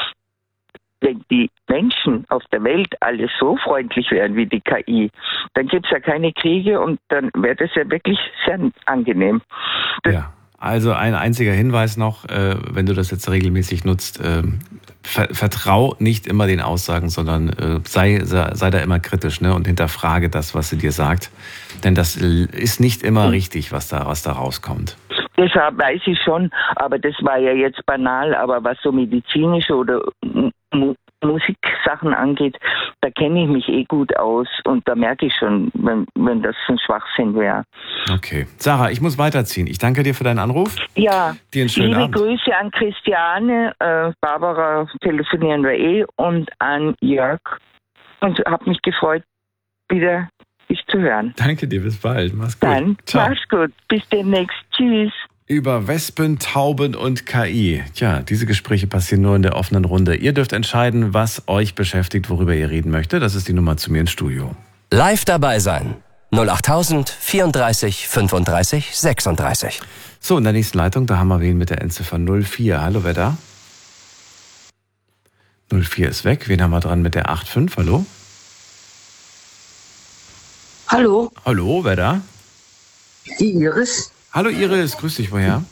wenn die Menschen auf der Welt alle so freundlich wären wie die K I, dann gibt es ja keine Kriege und dann wäre das ja wirklich sehr angenehm. Das ja, also ein einziger Hinweis noch, äh, wenn du das jetzt regelmäßig nutzt, äh, ver vertrau nicht immer den Aussagen, sondern äh, sei, sei, sei da immer kritisch, ne, und hinterfrage das, was sie dir sagt. Denn das ist nicht immer richtig, was da, was da rauskommt. Deshalb weiß ich schon, aber das war ja jetzt banal, aber was so medizinische oder Mu Musiksachen angeht, da kenne ich mich eh gut aus und da merke ich schon, wenn, wenn das ein Schwachsinn wäre. Okay. Sarah, ich muss weiterziehen. Ich danke dir für deinen Anruf. Ja, dir einen schönen liebe Abend. Grüße an Christiane, äh, Barbara telefonieren wir eh, und an Jörg, und habe mich gefreut, wieder dich zu hören. Danke dir, bis bald. Mach's gut. Dann, ciao. Mach's gut. Bis demnächst. Tschüss. Über Wespen, Tauben und K I. Tja, diese Gespräche passieren nur in der offenen Runde. Ihr dürft entscheiden, was euch beschäftigt, worüber ihr reden möchtet. Das ist die Nummer zu mir ins Studio. Live dabei sein. null acht tausend vierunddreißig fünfunddreißig sechsunddreißig. So, in der nächsten Leitung, da haben wir wen mit der Endziffer null vier. Hallo, wer da? null vier ist weg. Wen haben wir dran mit der acht fünf? Hallo? Hallo. Hallo, wer da? Die Iris. Hallo Iris, grüß dich, woher?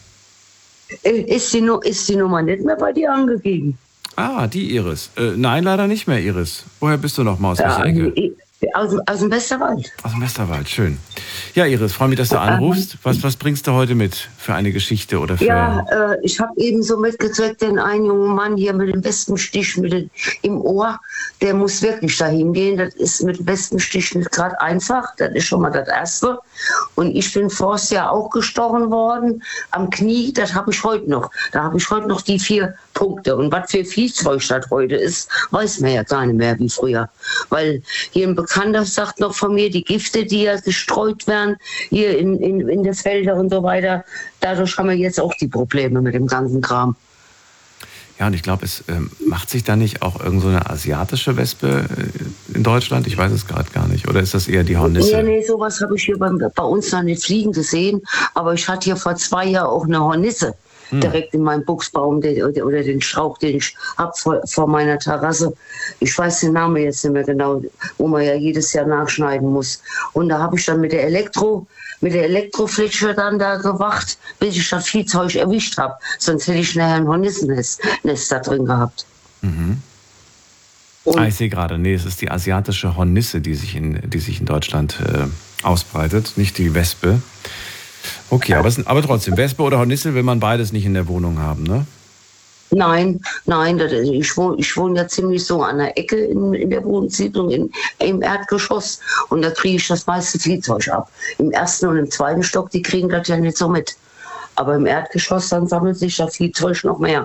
Ist die, ist die Nummer nicht mehr bei dir angegeben? Ah, die Iris. Äh, nein, leider nicht mehr, Iris. Woher bist du noch mal? Aus welcher Ja, Ecke? Aus, aus dem Westerwald. Aus dem Westerwald, schön. Ja, Iris, freue mich, dass du anrufst. Was, was bringst du heute mit für eine Geschichte oder für... Ja, äh, ich habe eben so mitgekriegt, denn ein junger Mann hier mit dem Wespenstich mit dem, im Ohr, der muss wirklich dahin gehen. Das ist mit dem Wespenstich nicht gerade einfach. Das ist schon mal das Erste. Und ich bin vors Jahr auch gestochen worden am Knie. Das habe ich heute noch. Da habe ich heute noch die vier Punkte. Und was für Viehzeug das heute ist, weiß man ja gar nicht mehr wie früher. Weil hier ein Bekannter sagt noch von mir, die Gifte, die ja gestreut werden, hier in, in, in den Feldern und so weiter, dadurch haben wir jetzt auch die Probleme mit dem ganzen Kram. Ja, und ich glaube, es ähm, macht sich da nicht auch irgend so eine asiatische Wespe äh, in Deutschland? Ich weiß es gerade gar nicht. Oder ist das eher die Hornisse? Nee, nee, sowas habe ich hier bei, bei uns noch nicht fliegen gesehen. Aber ich hatte hier vor zwei Jahren auch eine Hornisse. Hm. Direkt in meinem Buchsbaum den, oder, oder den Strauch, den ich habe vor, vor meiner Terrasse. Ich weiß den Namen jetzt nicht mehr genau, wo man ja jedes Jahr nachschneiden muss. Und da habe ich dann mit der Elektro, mit der Elektroflitsche dann da gewacht, bis ich das Viehzeug erwischt habe. Sonst hätte ich nachher ein Hornissennest Nest da drin gehabt. Mhm. Ah, ich sehe gerade, nee, es ist die asiatische Hornisse, die sich in, die sich in Deutschland äh, ausbreitet, nicht die Wespe. Okay, aber, es, aber trotzdem, Wespe oder Hornisse will man beides nicht in der Wohnung haben, ne? Nein, nein, das, ich wohne ich wohne ja ziemlich so an der Ecke in, in der Wohnsiedlung in, im Erdgeschoss und da kriege ich das meiste Viehzeug ab. Im ersten und im zweiten Stock, die kriegen das ja nicht so mit. Aber im Erdgeschoss, dann sammelt sich das Viehzeug noch mehr.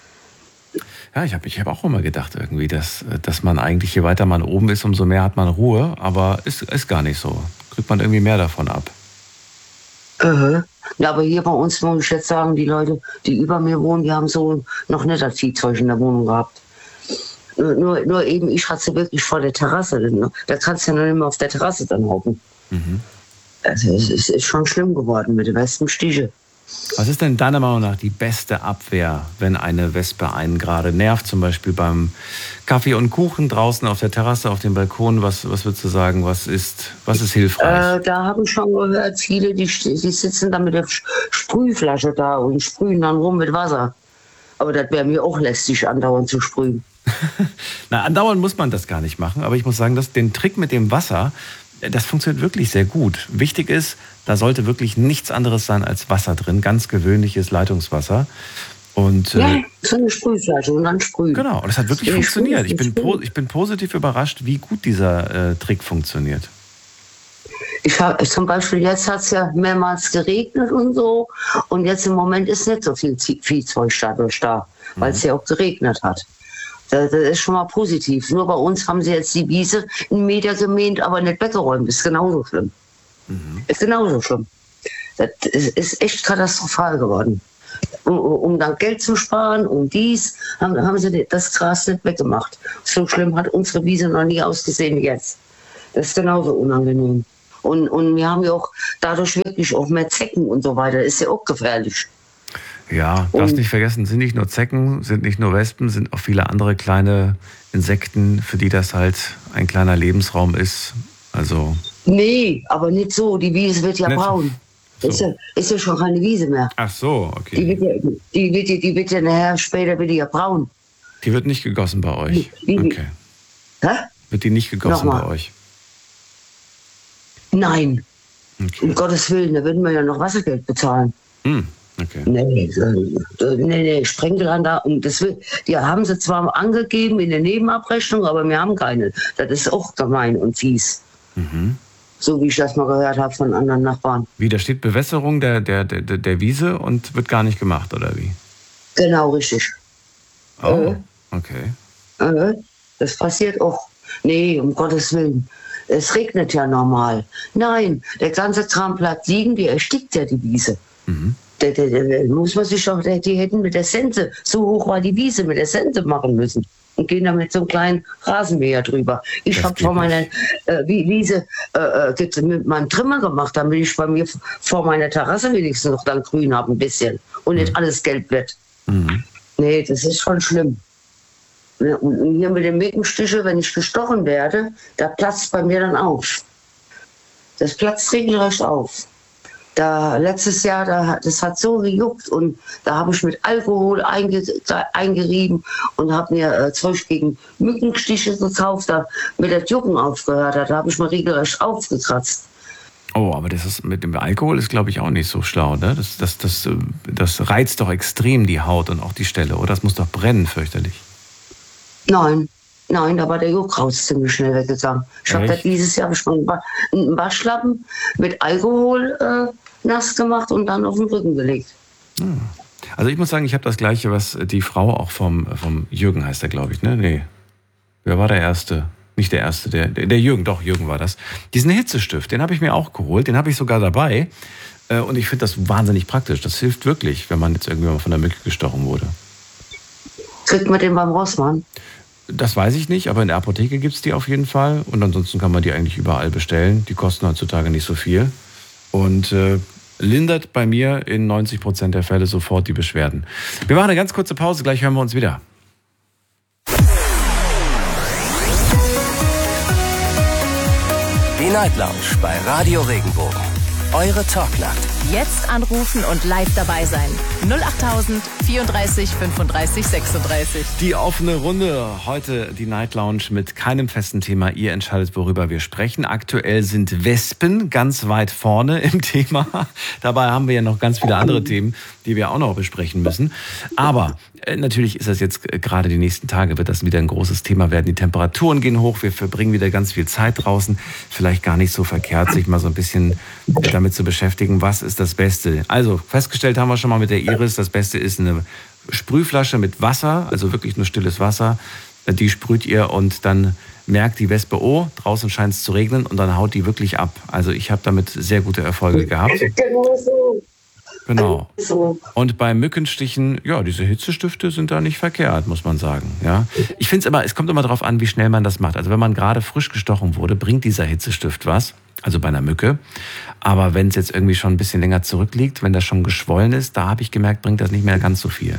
Ja, ich habe ich hab auch immer gedacht irgendwie, dass, dass man eigentlich, je weiter man oben ist, umso mehr hat man Ruhe, aber ist, ist gar nicht so. Kriegt man irgendwie mehr davon ab. Uh-huh. Ja, aber hier bei uns muss ich jetzt sagen, die Leute, die über mir wohnen, die haben so noch nicht das Viehzeug in der Wohnung gehabt. Nur, nur, nur eben, ich hatte sie wirklich vor der Terrasse. Da kannst du ja noch nicht mehr auf der Terrasse dann hocken. Mhm. Also es ist, ist schon schlimm geworden mit den Wespenstiche. Was ist denn deiner Meinung nach die beste Abwehr, wenn eine Wespe einen gerade nervt? Zum Beispiel beim Kaffee und Kuchen draußen auf der Terrasse, auf dem Balkon. Was, was würdest du sagen, was ist, was ist hilfreich? Äh, da habe ich schon gehört, viele, die, die sitzen da mit der Sprühflasche da und sprühen dann rum mit Wasser. Aber das wäre mir auch lästig, andauernd zu sprühen. Na, andauernd muss man das gar nicht machen, aber ich muss sagen, dass den Trick mit dem Wasser, das funktioniert wirklich sehr gut. Wichtig ist, da sollte wirklich nichts anderes sein als Wasser drin, ganz gewöhnliches Leitungswasser. Und, ja, äh, so eine Sprühflasche und dann sprühen. Genau, und das hat wirklich Ja, funktioniert. Ich bin, sprühen. po- ich bin positiv überrascht, wie gut dieser äh, Trick funktioniert. Ich habe zum Beispiel, jetzt hat es ja mehrmals geregnet und so. Und jetzt im Moment ist nicht so viel Zie- Viehzeug dadurch da, weil es ja auch geregnet hat. Das, das ist schon mal positiv. Nur bei uns haben sie jetzt die Wiese einen Meter gemäht, aber nicht weggeräumt. Ist genauso schlimm. Ist genauso schlimm. Das ist, ist echt katastrophal geworden. Um, um dann Geld zu sparen, um dies, haben, haben sie das Gras nicht weggemacht. So schlimm hat unsere Wiese noch nie ausgesehen wie jetzt. Das ist genauso unangenehm. Und, und wir haben ja auch dadurch wirklich auch mehr Zecken und so weiter. Ist ja auch gefährlich. Ja, darfst nicht vergessen, sind nicht nur Zecken, sind nicht nur Wespen, sind auch viele andere kleine Insekten, für die das halt ein kleiner Lebensraum ist. Also. Nee, aber nicht so. Die Wiese wird ja Nicht so. braun. So. Ist, ja, ist ja schon keine Wiese mehr. Ach so, Die okay. wird ja, die wird ja, die wird ja nachher später wieder ja braun. Die wird nicht gegossen bei euch. Wie- wie- Okay. Hä? Wird die nicht gegossen Nochmal. bei euch? Nein, Okay. um Gottes Willen, da würden wir ja noch Wassergeld bezahlen. Hm, okay. Nee, äh, nee, nee, Sprengelanlagen, das will, die haben sie zwar angegeben in der Nebenabrechnung, aber wir haben keine. Das ist auch gemein und fies. Mhm. So wie ich das mal gehört habe von anderen Nachbarn. Wie, da steht Bewässerung der, der, der, der Wiese und wird gar nicht gemacht, oder wie? Genau, richtig. Oh, Äh. okay. Äh, das passiert auch. Nee, um Gottes Willen. Es regnet ja normal. Nein, der ganze Kram bleibt liegen, die erstickt ja die Wiese. Mhm. Der, der, der, muss man sich doch, der, die hätten mit der Sense, so hoch war die Wiese, mit der Sense machen müssen. Und gehen dann mit so einem kleinen Rasenmäher drüber. Ich Das habe geht vor meiner äh, Wie- Wiese äh, äh, mit meinem Trimmer gemacht, damit ich bei mir vor meiner Terrasse wenigstens noch dann grün habe ein bisschen. Und nicht alles gelb wird. Mhm. Nee, das ist schon schlimm. Und hier mit den Mückenstiche, wenn ich gestochen werde, da platzt bei mir dann auf. Das platzt regelrecht auf. Da, letztes Jahr, da, das hat so gejuckt und da habe ich mit Alkohol einge, eingerieben und habe mir äh, Zeug gegen Mückenstiche gekauft, da mit der Jucken aufgehört hat. Da habe ich mir regelrecht aufgekratzt. Oh, aber das ist mit dem Alkohol ist, glaube ich, auch nicht so schlau, ne? Das, das, das, äh, das reizt doch extrem die Haut und auch die Stelle, oder? Das muss doch brennen, fürchterlich. Nein, nein, da war der Juckraus ziemlich schnell weggegangen. Ich habe Echt? da dieses Jahr hab ich mal einen Wa- einen Waschlappen mit Alkohol äh, nass gemacht und dann auf den Rücken gelegt. Also ich muss sagen, ich habe das Gleiche, was die Frau auch vom, vom Jürgen heißt der, glaube ich, ne? Nee. Wer war der Erste? Nicht der Erste, der, der, der Jürgen, doch, Jürgen war das. Diesen Hitzestift, den habe ich mir auch geholt, den habe ich sogar dabei. Äh, Und ich finde das wahnsinnig praktisch. Das hilft wirklich, wenn man jetzt irgendwie mal von der Mücke gestochen wurde. Kriegt man den beim Rossmann? Das weiß ich nicht, aber in der Apotheke gibt es die auf jeden Fall. Und ansonsten kann man die eigentlich überall bestellen. Die kosten heutzutage nicht so viel. Und äh, lindert bei mir in neunzig Prozent der Fälle sofort die Beschwerden. Wir machen eine ganz kurze Pause, gleich hören wir uns wieder. Die Night Lounge bei Radio Regenbogen. Eure Talknacht. Jetzt anrufen und live dabei sein. null acht vierunddreißig fünfunddreißig sechsunddreißig. Die offene Runde, heute die Night Lounge mit keinem festen Thema. Ihr entscheidet, worüber wir sprechen. Aktuell sind Wespen ganz weit vorne im Thema. Dabei haben wir ja noch ganz viele andere Themen, die wir auch noch besprechen müssen. Aber äh, natürlich ist das jetzt äh, gerade die nächsten Tage, wird das wieder ein großes Thema werden. Die Temperaturen gehen hoch, wir verbringen wieder ganz viel Zeit draußen. Vielleicht gar nicht so verkehrt, sich mal so ein bisschen äh, damit zu beschäftigen, was ist das Beste. Also festgestellt haben wir schon mal mit der Iris, das Beste ist eine Sprühflasche mit Wasser, also wirklich nur stilles Wasser. Die sprüht ihr und dann merkt die Wespe, oh, draußen scheint es zu regnen und dann haut die wirklich ab. Also ich habe damit sehr gute Erfolge gehabt. Genau so. Genau. so. Und bei Mückenstichen, ja, diese Hitzestifte sind da nicht verkehrt, muss man sagen. Ja. Ich finde es immer, es kommt immer darauf an, wie schnell man das macht. Also wenn man gerade frisch gestochen wurde, bringt dieser Hitzestift was, also bei einer Mücke. Aber wenn es jetzt irgendwie schon ein bisschen länger zurückliegt, wenn das schon geschwollen ist, da habe ich gemerkt, bringt das nicht mehr ganz so viel.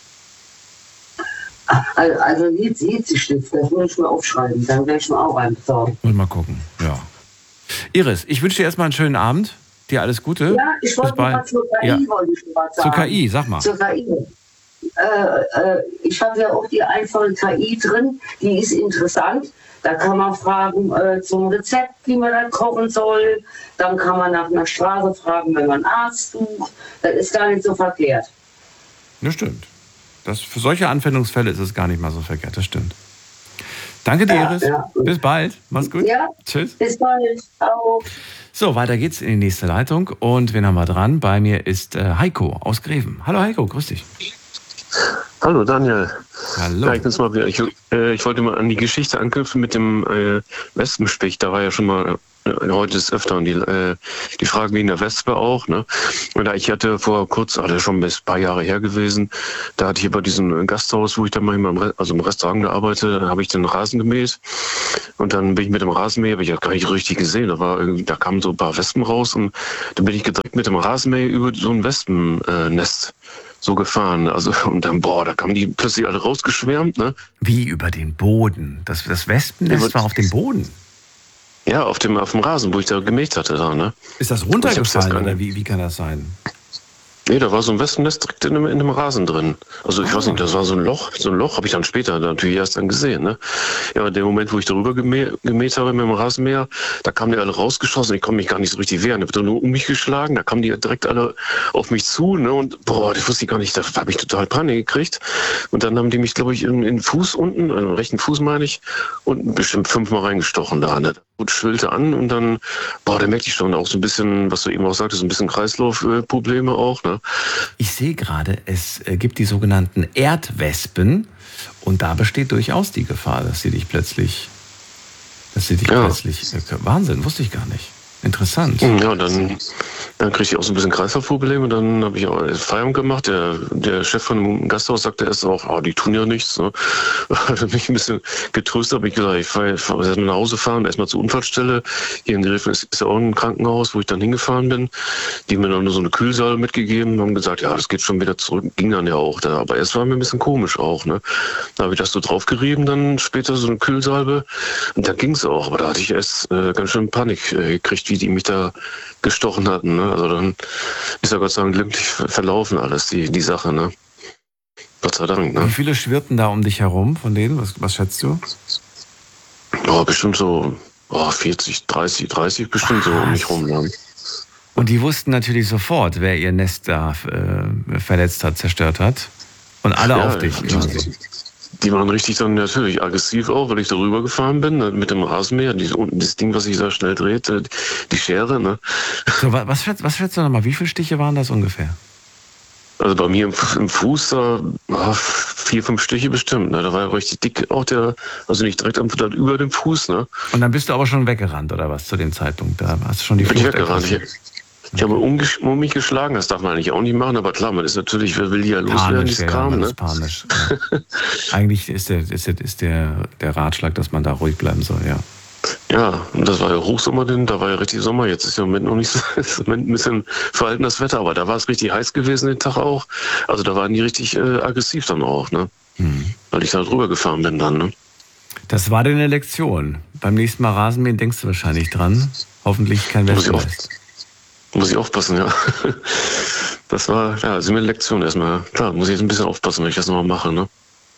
Also, also jetzt, jetzt die Stift, das muss ich mir aufschreiben, dann werde ich mir auch einen besorgen. Und mal gucken, ja. Iris, ich wünsche dir erstmal einen schönen Abend. Dir alles Gute. Ja, ich wollte Bis bald. mal zur K I, Ja. wollte ich mal Zur sagen. K I, sag mal. Zur K I. äh, äh, ich habe ja auch die einfache K I drin, die ist interessant. Da kann man fragen äh, zum Rezept, wie man das kochen soll. Dann kann man nach einer Straße fragen, wenn man einen Arzt sucht. Das ist gar nicht so verkehrt. Das stimmt. Das, für solche Anwendungsfälle ist es gar nicht mal so verkehrt, das stimmt. Danke dir, Iris. Ja, ja. Bis bald. Mach's gut. Ja, tschüss. Bis bald. Ciao. So, weiter geht's in die nächste Leitung. Und wen haben wir dran? Bei mir ist äh, Heiko aus Greven. Hallo Heiko, grüß dich. Hallo Daniel. Hallo. Ja, ich bin's mal wieder. Ich, äh, ich wollte mal an die Geschichte anknüpfen mit dem äh, Wespenstich. Da war ja schon mal äh, heute ist öfter und die, äh, die Fragen wegen der Wespe auch. Ne? Und da ich hatte vor kurz, also schon bis ein paar Jahre her gewesen, da hatte ich bei diesem Gasthaus, wo ich dann manchmal im, Re- also im Restaurant gearbeitet, da habe ich den Rasen gemäht. Und dann bin ich mit dem Rasenmäher, habe ich ja gar nicht richtig gesehen, da, war irgendwie, da kamen so ein paar Wespen raus und dann bin ich direkt mit dem Rasenmäher über so ein Wespennest äh, so gefahren. Also, und dann, boah, da kamen die plötzlich alle rausgeschwärmt, ne? Wie über den Boden? Das, das Wespennest ja, war auf dem Boden? Ja, auf dem, auf dem Rasen, wo ich da gemäht hatte, da, ne? Ist das runtergefallen oder wie, wie kann das sein? Nee, da war so ein Wespennest direkt in einem, in einem Rasen drin. Also ich ah. weiß nicht, das war so ein Loch, so ein Loch habe ich dann später natürlich erst dann gesehen, ne? Ja, in dem Moment, wo ich darüber gemäht, gemäht habe mit dem Rasenmäher, da kamen die alle rausgeschossen, ich konnte mich gar nicht so richtig wehren, ich habe nur um mich geschlagen, da kamen die direkt alle auf mich zu, ne? Und boah, das wusste ich gar nicht, da habe ich total Panik gekriegt. Und dann haben die mich, glaube ich, in, in den Fuß unten, in den rechten Fuß meine ich, unten bestimmt fünfmal reingestochen da, ne? Und schwillte an und dann, boah, da merkte ich schon auch so ein bisschen, was du eben auch sagtest, so ein bisschen Kreislaufprobleme auch, ne? Ich sehe gerade, es gibt die sogenannten Erdwespen und da besteht durchaus die Gefahr, dass sie dich plötzlich, dass sie dich ja. plötzlich, Wahnsinn, wusste ich gar nicht. Interessant. Ja, dann, dann kriegte ich auch so ein bisschen Kreislaufprobleme. Dann habe ich auch Feierabend gemacht. Der, der Chef von dem Gasthaus sagte erst auch, oh, die tun ja nichts. Ne? Hat mich ein bisschen getröstet. Habe ich gesagt, ich fahre fahr, erstmal nach Hause fahren, erstmal zur Unfallstelle. Hier in Greven ist, ist ja auch ein Krankenhaus, wo ich dann hingefahren bin. Die haben mir dann nur so eine Kühlsalbe mitgegeben, haben gesagt, ja, das geht schon wieder zurück. Ging dann ja auch. Da. Aber erst war mir ein bisschen komisch auch. Ne? Da habe ich das so draufgerieben, dann später so eine Kühlsalbe. Und dann ging es auch. Aber da hatte ich erst äh, ganz schön Panik äh, gekriegt, wie die mich da gestochen hatten. Ne? Also dann ist ja Gott sei Dank glimpflich verlaufen alles, die, die Sache. Ne? Gott sei Dank. Ne? Wie viele schwirrten da um dich herum von denen? Was, was schätzt du? Oh, bestimmt so oh, vierzig, dreißig, dreißig bestimmt was? So um mich rum. Ne? Und die wussten natürlich sofort, wer ihr Nest da äh, verletzt hat, zerstört hat. Und alle ja, auf dich. Die, die waren richtig dann natürlich aggressiv auch, weil ich da rüber gefahren bin mit dem Rasenmäher. Die, das Ding, was sich da schnell dreht, die Schere. Ne? So, was, schätzt, was schätzt du nochmal? Wie viele Stiche waren das ungefähr? Also bei mir im, im Fuß, da oh, vier, fünf Stiche bestimmt. Ne? Da war ja richtig dick auch der, also nicht direkt am, über dem Fuß. Ne? Und dann bist du aber schon weggerannt oder was zu dem Zeitpunkt? Da hast du schon die Flucht weggerannt. Ich, ich habe um, um mich geschlagen, das darf man eigentlich auch nicht machen, aber klar, man ist natürlich, wer will hier loswerden, dieses ja, Kram. Ja, ne? ist panisch. Ja. Eigentlich ist, der, ist, der, ist der, der Ratschlag, dass man da ruhig bleiben soll, ja. Ja, und das war ja Hochsommer, denn da war ja richtig Sommer. Jetzt ist ja im Moment noch nicht so, ist im Moment ein bisschen verhalten das Wetter, aber da war es richtig heiß gewesen den Tag auch. Also da waren die richtig äh, aggressiv dann auch, ne? Hm. Weil ich da drüber gefahren bin dann, ne? Das war deine Lektion. Beim nächsten Mal Rasenmähen denkst du wahrscheinlich dran. Hoffentlich kein Wespennest. Muss ich aufpassen, ja. Das war, ja, das ist mir eine Lektion erstmal. Klar, muss ich jetzt ein bisschen aufpassen, wenn ich das nochmal mache, ne?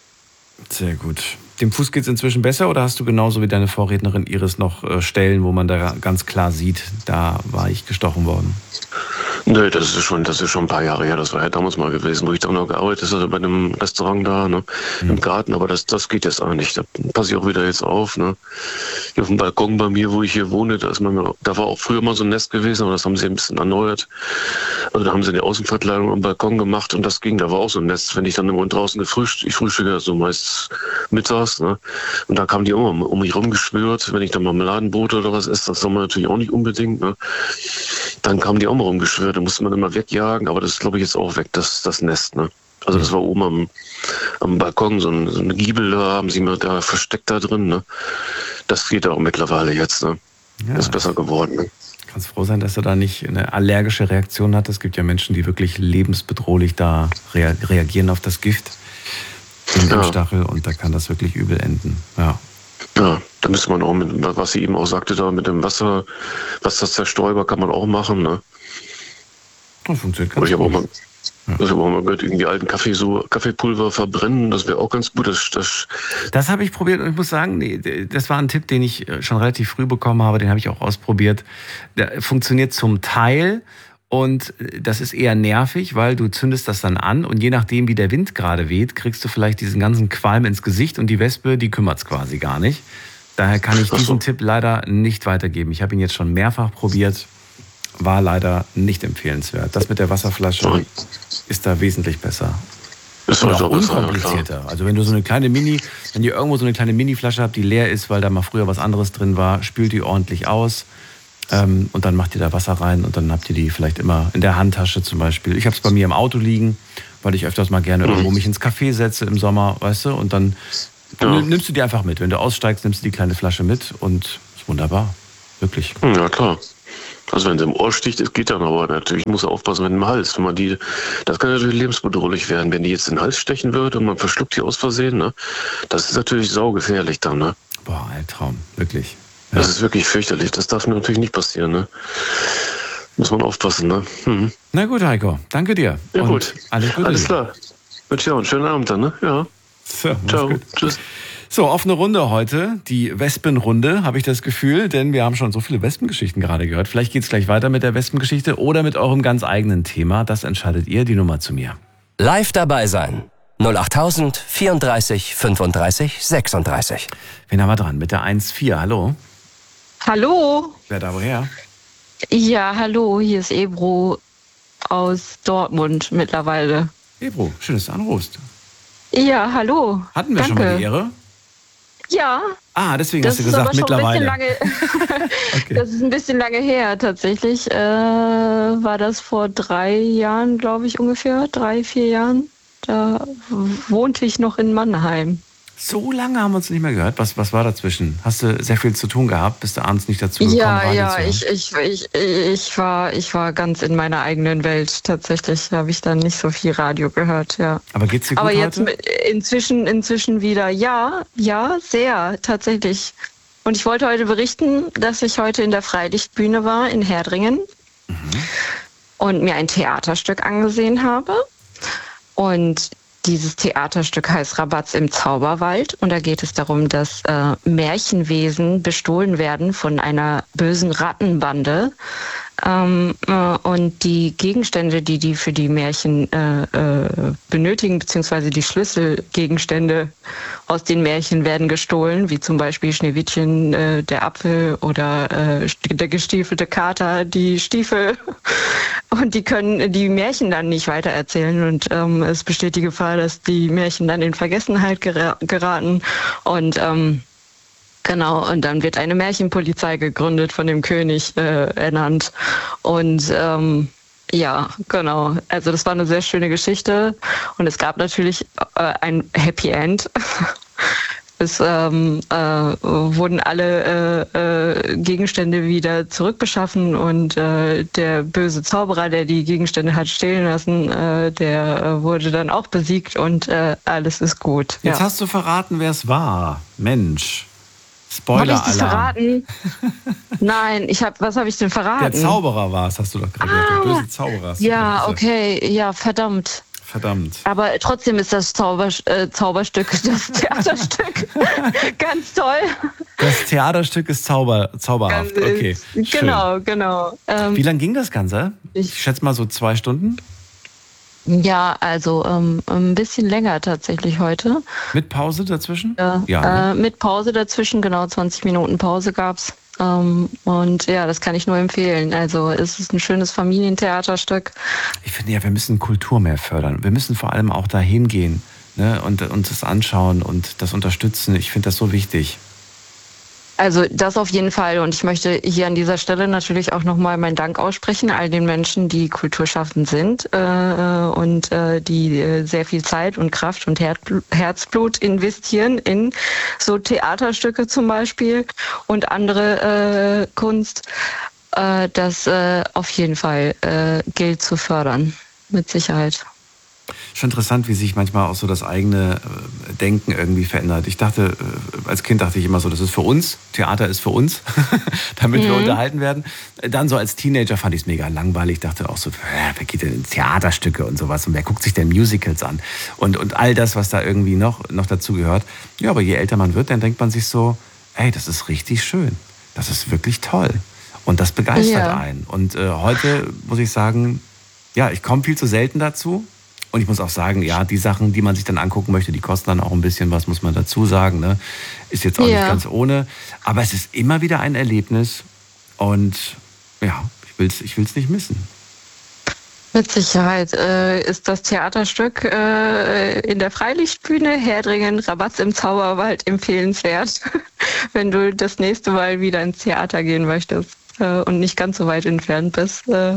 Sehr gut. Dem Fuß geht es inzwischen besser oder hast du genauso wie deine Vorrednerin Iris noch äh, Stellen, wo man da ganz klar sieht, da war ich gestochen worden? Nee, das ist schon, das ist schon ein paar Jahre her. Das war ja damals mal gewesen, wo ich da noch gearbeitet habe, bei einem Restaurant da, ne, mhm. im Garten. Aber das, das geht jetzt auch nicht. Da passe ich auch wieder jetzt auf, ne. Hier auf dem Balkon bei mir, wo ich hier wohne, da ist man, da war auch früher mal so ein Nest gewesen, aber das haben sie ein bisschen erneuert. Also da haben sie eine Außenverkleidung am Balkon gemacht und das ging. Da war auch so ein Nest. Wenn ich dann immer draußen gefrühstückt, ich frühstücke so meist mittags, ne. Und da kamen die immer um mich rumgeschwört. Wenn ich dann Marmeladenbrot oder was esse, das soll man natürlich auch nicht unbedingt, ne. Dann kamen die auch mal rumgeschwört. Da musste man immer wegjagen, aber das ist, glaube ich, jetzt auch weg, das, das Nest, ne? Also das war oben am, am Balkon, so, ein, so eine Giebel, da haben sie mir da versteckt da drin, ne? Das geht auch mittlerweile jetzt, ne? Ja, das ist besser geworden, ne? Kannst froh sein, dass du da nicht eine allergische Reaktion hattest. Es gibt ja Menschen, die wirklich lebensbedrohlich da rea- reagieren auf das Gift im ja. Stachel und da kann das wirklich übel enden, ja. Ja, da müsste man auch, mit, was sie eben auch sagte, da mit dem Wasser, was das Zerstäuber kann man auch machen, ne? Das funktioniert Aber ganz ich habe auch gut. mal, ich habe auch mal gehört, irgendwie alten Kaffee, so Kaffeepulver verbrennen, das wäre auch ganz gut. Das, das, Das habe ich probiert und ich muss sagen, nee, das war ein Tipp, den ich schon relativ früh bekommen habe, den habe ich auch ausprobiert. Der funktioniert zum Teil und das ist eher nervig, weil du zündest das dann an und je nachdem, wie der Wind gerade weht, kriegst du vielleicht diesen ganzen Qualm ins Gesicht und die Wespe, die kümmert's quasi gar nicht. Daher kann ich diesen Tipp leider nicht weitergeben. Ich habe ihn jetzt schon mehrfach probiert, war leider nicht empfehlenswert. Das mit der Wasserflasche ist da wesentlich besser. ist Und halt auch auch besser, ja, unkomplizierter. Also wenn du so eine kleine Mini, wenn ihr irgendwo so eine kleine Mini-Flasche habt, die leer ist, weil da mal früher was anderes drin war, spült die ordentlich aus ähm, und dann macht ihr da Wasser rein und dann habt ihr die vielleicht immer in der Handtasche zum Beispiel. Ich habe es bei mir im Auto liegen, weil ich öfters mal gerne irgendwo mich ins Café setze im Sommer, weißt du, und dann Ja. nimmst du die einfach mit. Wenn du aussteigst, nimmst du die kleine Flasche mit und ist wunderbar. Wirklich. Hm, ja, klar. Also wenn es im Ohr sticht, es geht dann aber natürlich, muss er aufpassen mit dem Hals. Wenn man die, das kann natürlich lebensbedrohlich werden, wenn die jetzt in den Hals stechen würde und man verschluckt die aus Versehen, ne? Das ist natürlich saugefährlich dann, ne? Boah, ein Traum, wirklich. Ja. Das ist wirklich fürchterlich. Das darf natürlich nicht passieren, ne? Muss man aufpassen, ne? Mhm. Na gut, Heiko, danke dir. Ja Und gut, Alles Gute. alles klar. Wünsche dir auch einen schönen Abend dann, ne? Ja. So, mach's Ciao, gut. tschüss. So, offene Runde heute, die Wespenrunde, habe ich das Gefühl, denn wir haben schon so viele Wespengeschichten gerade gehört. Vielleicht geht's gleich weiter mit der Wespengeschichte oder mit eurem ganz eigenen Thema. Das entscheidet ihr, die Nummer zu mir. Live dabei sein. null acht tausend vierunddreißig fünfunddreißig sechsunddreißig. Wen haben wir dran? Mit der eins vier, hallo? Hallo. Wer da woher? Ja, hallo, hier ist Ebro aus Dortmund mittlerweile. Ebro, schön, dass du anrufst. Ja, hallo. Hatten wir Danke. schon mal die Ehre? Ja. Ah, deswegen Das hast du ist gesagt, aber schon mittlerweile. Ein bisschen lange, Das ist ein bisschen lange her tatsächlich. Äh, war das vor drei Jahren, glaube ich, ungefähr, drei, vier Jahren. Da wohnte ich noch in Mannheim. So lange haben wir uns nicht mehr gehört. Was, was war dazwischen? Hast du sehr viel zu tun gehabt? Bist du abends nicht dazu gekommen, Ja, Radio ja, zu hören? ich, ich, ich, ich, war, ich war ganz in meiner eigenen Welt. Tatsächlich habe ich dann nicht so viel Radio gehört, ja. Aber geht's dir gut Aber jetzt heute? mit- inzwischen, inzwischen wieder, ja, ja, sehr, tatsächlich. Und ich wollte heute berichten, dass ich heute in der Freilichtbühne war in Herdringen und mir ein Theaterstück angesehen habe. Und dieses Theaterstück heißt Rabatz im Zauberwald und da geht es darum, dass äh, Märchenwesen bestohlen werden von einer bösen Rattenbande. Ähm, äh, und die Gegenstände, die die für die Märchen äh, äh, benötigen, beziehungsweise die Schlüsselgegenstände aus den Märchen werden gestohlen, wie zum Beispiel Schneewittchen, äh, der Apfel oder äh, der gestiefelte Kater, die Stiefel. Und die können die Märchen dann nicht weitererzählen und ähm, es besteht die Gefahr, dass die Märchen dann in Vergessenheit gera- geraten und ähm, genau, und dann wird eine Märchenpolizei gegründet, von dem König äh, ernannt. Und ähm, ja, genau. Also das war eine sehr schöne Geschichte. Und es gab natürlich äh, ein Happy End. Es ähm, äh, wurden alle äh, äh, Gegenstände wieder zurückbeschaffen und äh, der böse Zauberer, der die Gegenstände hat stehlen lassen, äh, der äh, wurde dann auch besiegt und äh, alles ist gut. Jetzt ja. hast du verraten, wer es war. Mensch. Habe ich das Spoiler-Alarm. verraten? Nein, ich habe. Was habe ich denn verraten? Der Zauberer war es, hast du doch gerade gesagt. Der böse Zauberer. hast du Ja, gesagt. okay, ja, verdammt. Verdammt. Aber trotzdem ist das Zauber, äh, Zauberstück, das Theaterstück, ganz toll. Das Theaterstück ist zauber, zauberhaft. Ganz- Okay. Schön. Genau, genau. Ähm, Wie lang ging das Ganze? Ich- Ich schätze mal so zwei Stunden. ja, also ähm, ein bisschen länger tatsächlich heute. Mit Pause dazwischen? Ja, Ja, äh, mit Pause dazwischen, genau zwanzig Minuten Pause gab's. Ähm, und ja, das kann ich nur empfehlen. Also es ist ein schönes Familientheaterstück. Ich finde ja, wir müssen Kultur mehr fördern. Wir müssen vor allem auch dahin gehen, ne, und uns das anschauen und das unterstützen. Ich finde das so wichtig. Also das auf jeden Fall. Und ich möchte hier an dieser Stelle natürlich auch nochmal meinen Dank aussprechen, all den Menschen, die kulturschaffend sind äh, und äh, die äh, sehr viel Zeit und Kraft und Herzblut, Herzblut investieren in so Theaterstücke zum Beispiel und andere äh, Kunst. Äh, das äh, auf jeden Fall äh, gilt zu fördern, mit Sicherheit. Schon interessant, wie sich manchmal auch so das eigene äh, Denken irgendwie verändert. Ich dachte, äh, als Kind dachte ich immer so, das ist für uns, Theater ist für uns, damit mhm. wir unterhalten werden. Dann so als Teenager fand ich es mega langweilig. Ich dachte auch so, äh, wer geht denn in Theaterstücke und sowas und wer guckt sich denn Musicals an? Und, und all das, was da irgendwie noch, noch dazu gehört. Ja, aber je älter man wird, dann denkt man sich so, ey, das ist richtig schön. Das ist wirklich toll. Und das begeistert ja. einen. Und äh, heute muss ich sagen, ja, ich komme viel zu selten dazu. Und ich muss auch sagen, ja, die Sachen, die man sich dann angucken möchte, die kosten dann auch ein bisschen was, muss man dazu sagen. Ne? Ist jetzt auch ja. nicht ganz ohne. Aber es ist immer wieder ein Erlebnis. Und ja, ich will es ich will's nicht missen. Mit Sicherheit äh, ist das Theaterstück äh, in der Freilichtbühne Herdringen, Rabatz im Zauberwald empfehlenswert, wenn du das nächste Mal wieder ins Theater gehen möchtest äh, und nicht ganz so weit entfernt bist. Äh,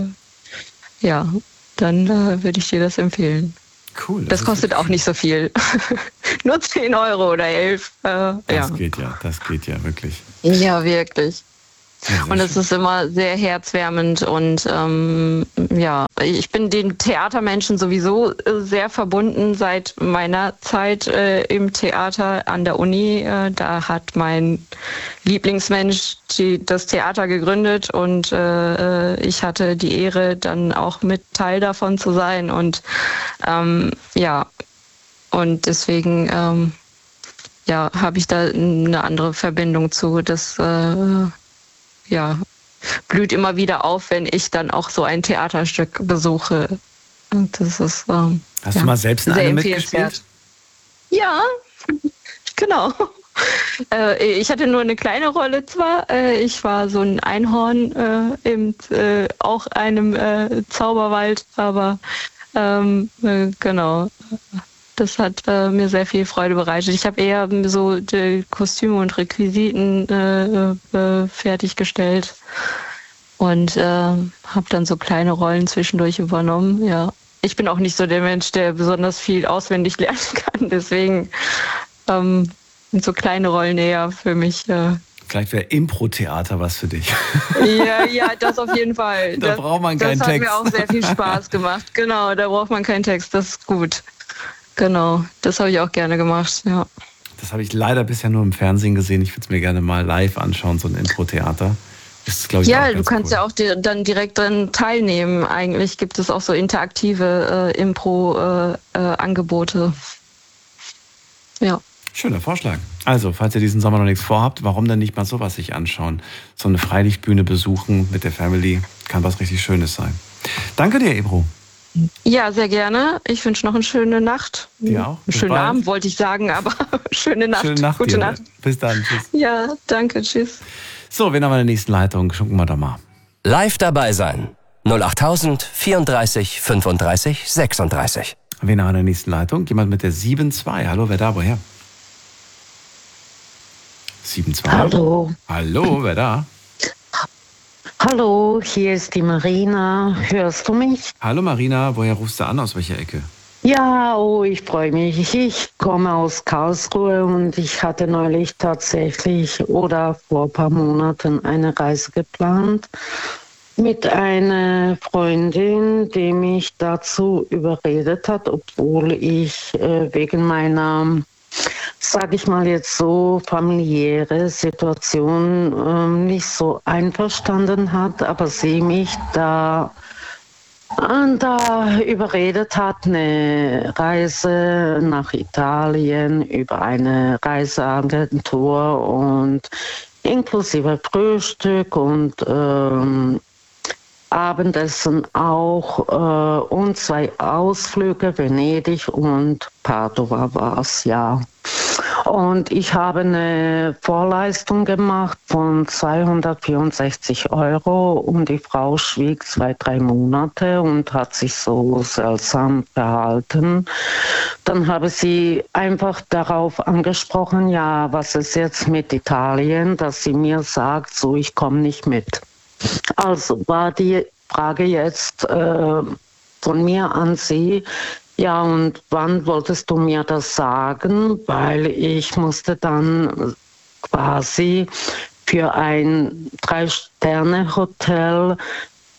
ja. Dann äh, würde ich dir das empfehlen. Cool. Das, das kostet auch nicht so viel. Nur zehn Euro oder elf. Äh, das ja. geht ja, das geht ja wirklich. Ja, wirklich. Ja, und es ist immer sehr herzwärmend und ähm, ja, ich bin den Theatermenschen sowieso sehr verbunden seit meiner Zeit äh, im Theater an der Uni. Äh, da hat mein Lieblingsmensch die, das Theater gegründet und äh, ich hatte die Ehre, dann auch mit Teil davon zu sein und ähm, ja, und deswegen ähm, ja, habe ich da eine andere Verbindung zu, das äh, ja, blüht immer wieder auf, wenn ich dann auch so ein Theaterstück besuche. Und das ist ähm, Hast ja, du mal selbst eine mitgespielt? Ja, genau. Äh, ich hatte nur eine kleine Rolle zwar. Äh, ich war so ein Einhorn äh, im äh, auch einem äh, Zauberwald, aber ähm, äh, genau. Das hat äh, mir sehr viel Freude bereitet. Ich habe eher so die Kostüme und Requisiten äh, äh, fertiggestellt und äh, habe dann so kleine Rollen zwischendurch übernommen. Ja, ich bin auch nicht so der Mensch, der besonders viel auswendig lernen kann. Deswegen ähm, sind so kleine Rollen eher für mich. Äh, Vielleicht wäre Impro-Theater was für dich. Ja, ja, das auf jeden Fall. Da das, braucht man keinen Text. Das hat Text. mir auch sehr viel Spaß gemacht. Genau, da braucht man keinen Text. Das ist gut. Genau, das habe ich auch gerne gemacht, ja. Das habe ich leider bisher nur im Fernsehen gesehen. Ich würde es mir gerne mal live anschauen, so ein Impro-Theater. Das ist, glaube ich, ja, auch du kannst cool. ja auch di- dann direkt dran teilnehmen. Eigentlich gibt es auch so interaktive äh, Impro-Angebote. Äh, äh, ja. Schöner Vorschlag. Also, falls ihr diesen Sommer noch nichts vorhabt, warum denn nicht mal sowas sich anschauen? So eine Freilichtbühne besuchen mit der Family kann was richtig Schönes sein. Danke dir, Ebru. Ja, sehr gerne. Ich wünsche noch eine schöne Nacht. Dir auch. Einen schönen bald. Abend, wollte ich sagen, aber schöne Nacht. Schöne Nacht Gute dir. Nacht. Bis dann. Tschüss. Ja, danke. Tschüss. So, wen haben wir in der nächsten Leitung? Gucken wir doch mal. Live dabei sein. null achttausend vierunddreißig fünfunddreißig sechsunddreißig. Wen haben wir in der nächsten Leitung? Jemand mit der sieben zwei. Hallo, wer da? Woher? sieben zwei. Hallo. Hallo, wer da? Hallo, hier ist die Marina. Hörst du mich? Hallo Marina, woher rufst du an? Aus welcher Ecke? Ja, oh, ich freue mich. Ich komme aus Karlsruhe und ich hatte neulich tatsächlich oder vor ein paar Monaten eine Reise geplant mit einer Freundin, die mich dazu überredet hat, obwohl ich äh, wegen meiner, sag ich mal jetzt so, familiäre Situation ähm, nicht so einverstanden hat, aber sie mich da, äh, da überredet hat, eine Reise nach Italien über eine Reiseagentur und inklusive Frühstück und ähm, Abendessen auch äh, und zwei Ausflüge, Venedig und Padova war es, ja. Und ich habe eine Vorleistung gemacht von zweihundertvierundsechzig Euro und die Frau schwieg zwei, drei Monate und hat sich so seltsam verhalten. Dann habe sie einfach darauf angesprochen, ja, was ist jetzt mit Italien, dass sie mir sagt, so, ich komme nicht mit. Also war die Frage jetzt äh, von mir an Sie, ja, und wann wolltest du mir das sagen? Weil ich musste dann quasi für ein Drei-Sterne-Hotel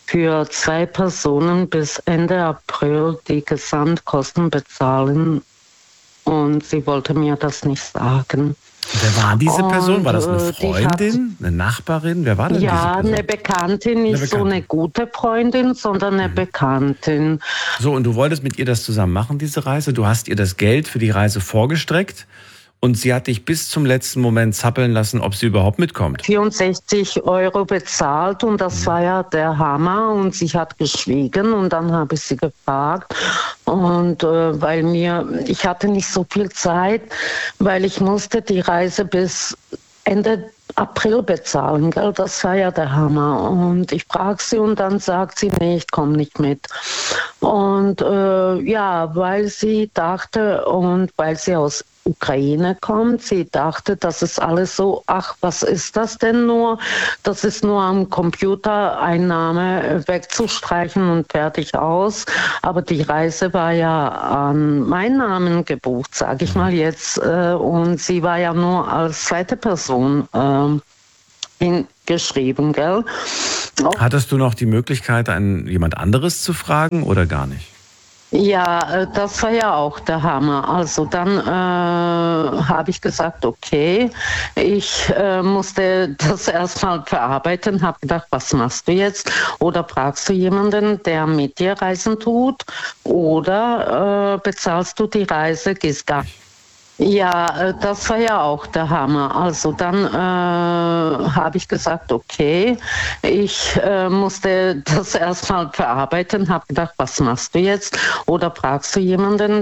für zwei Personen bis Ende April die Gesamtkosten bezahlen. Und sie wollte mir das nicht sagen. Wer war diese Person? War das eine Und, äh, die hat- Freundin, eine Nachbarin? Wer war denn diese Ja, Person? eine Bekanntin, nicht Eine so eine gute Freundin, sondern eine Bekanntin. So, und du wolltest mit ihr das zusammen machen, diese Reise. Du hast ihr das Geld für die Reise vorgestreckt und sie hat dich bis zum letzten Moment zappeln lassen, ob sie überhaupt mitkommt. vierundsechzig Euro bezahlt und das war ja der Hammer und sie hat geschwiegen und dann habe ich sie gefragt und äh, weil mir, ich hatte nicht so viel Zeit, weil ich musste die Reise bis Ende April bezahlen, gell? Das war ja der Hammer. Und ich frage sie und dann sagt sie, nee, ich komme nicht mit. Und äh, ja, weil sie dachte und weil sie aus Ukraine kommt, sie dachte, das ist alles so, ach, was ist das denn nur? Das ist nur am Computer Einnahme wegzustreichen und fertig aus. Aber die Reise war ja an meinen Namen gebucht, sage ich mal jetzt. Äh, und sie war ja nur als zweite Person äh, hingeschrieben, gell? Hattest du noch die Möglichkeit, einen, jemand anderes zu fragen oder gar nicht? Ja, äh, das war ja auch der Hammer. Also dann äh, habe ich gesagt, okay, ich äh, musste das erstmal verarbeiten, habe gedacht, was machst du jetzt? Oder fragst du jemanden, der mit dir reisen tut? Oder äh, bezahlst du die Reise, gehst gar nicht? Ja, äh, das war ja auch der Hammer. Also dann äh, habe ich gesagt, okay, ich äh, musste das erstmal verarbeiten, habe gedacht, was machst du jetzt? Oder fragst du jemanden,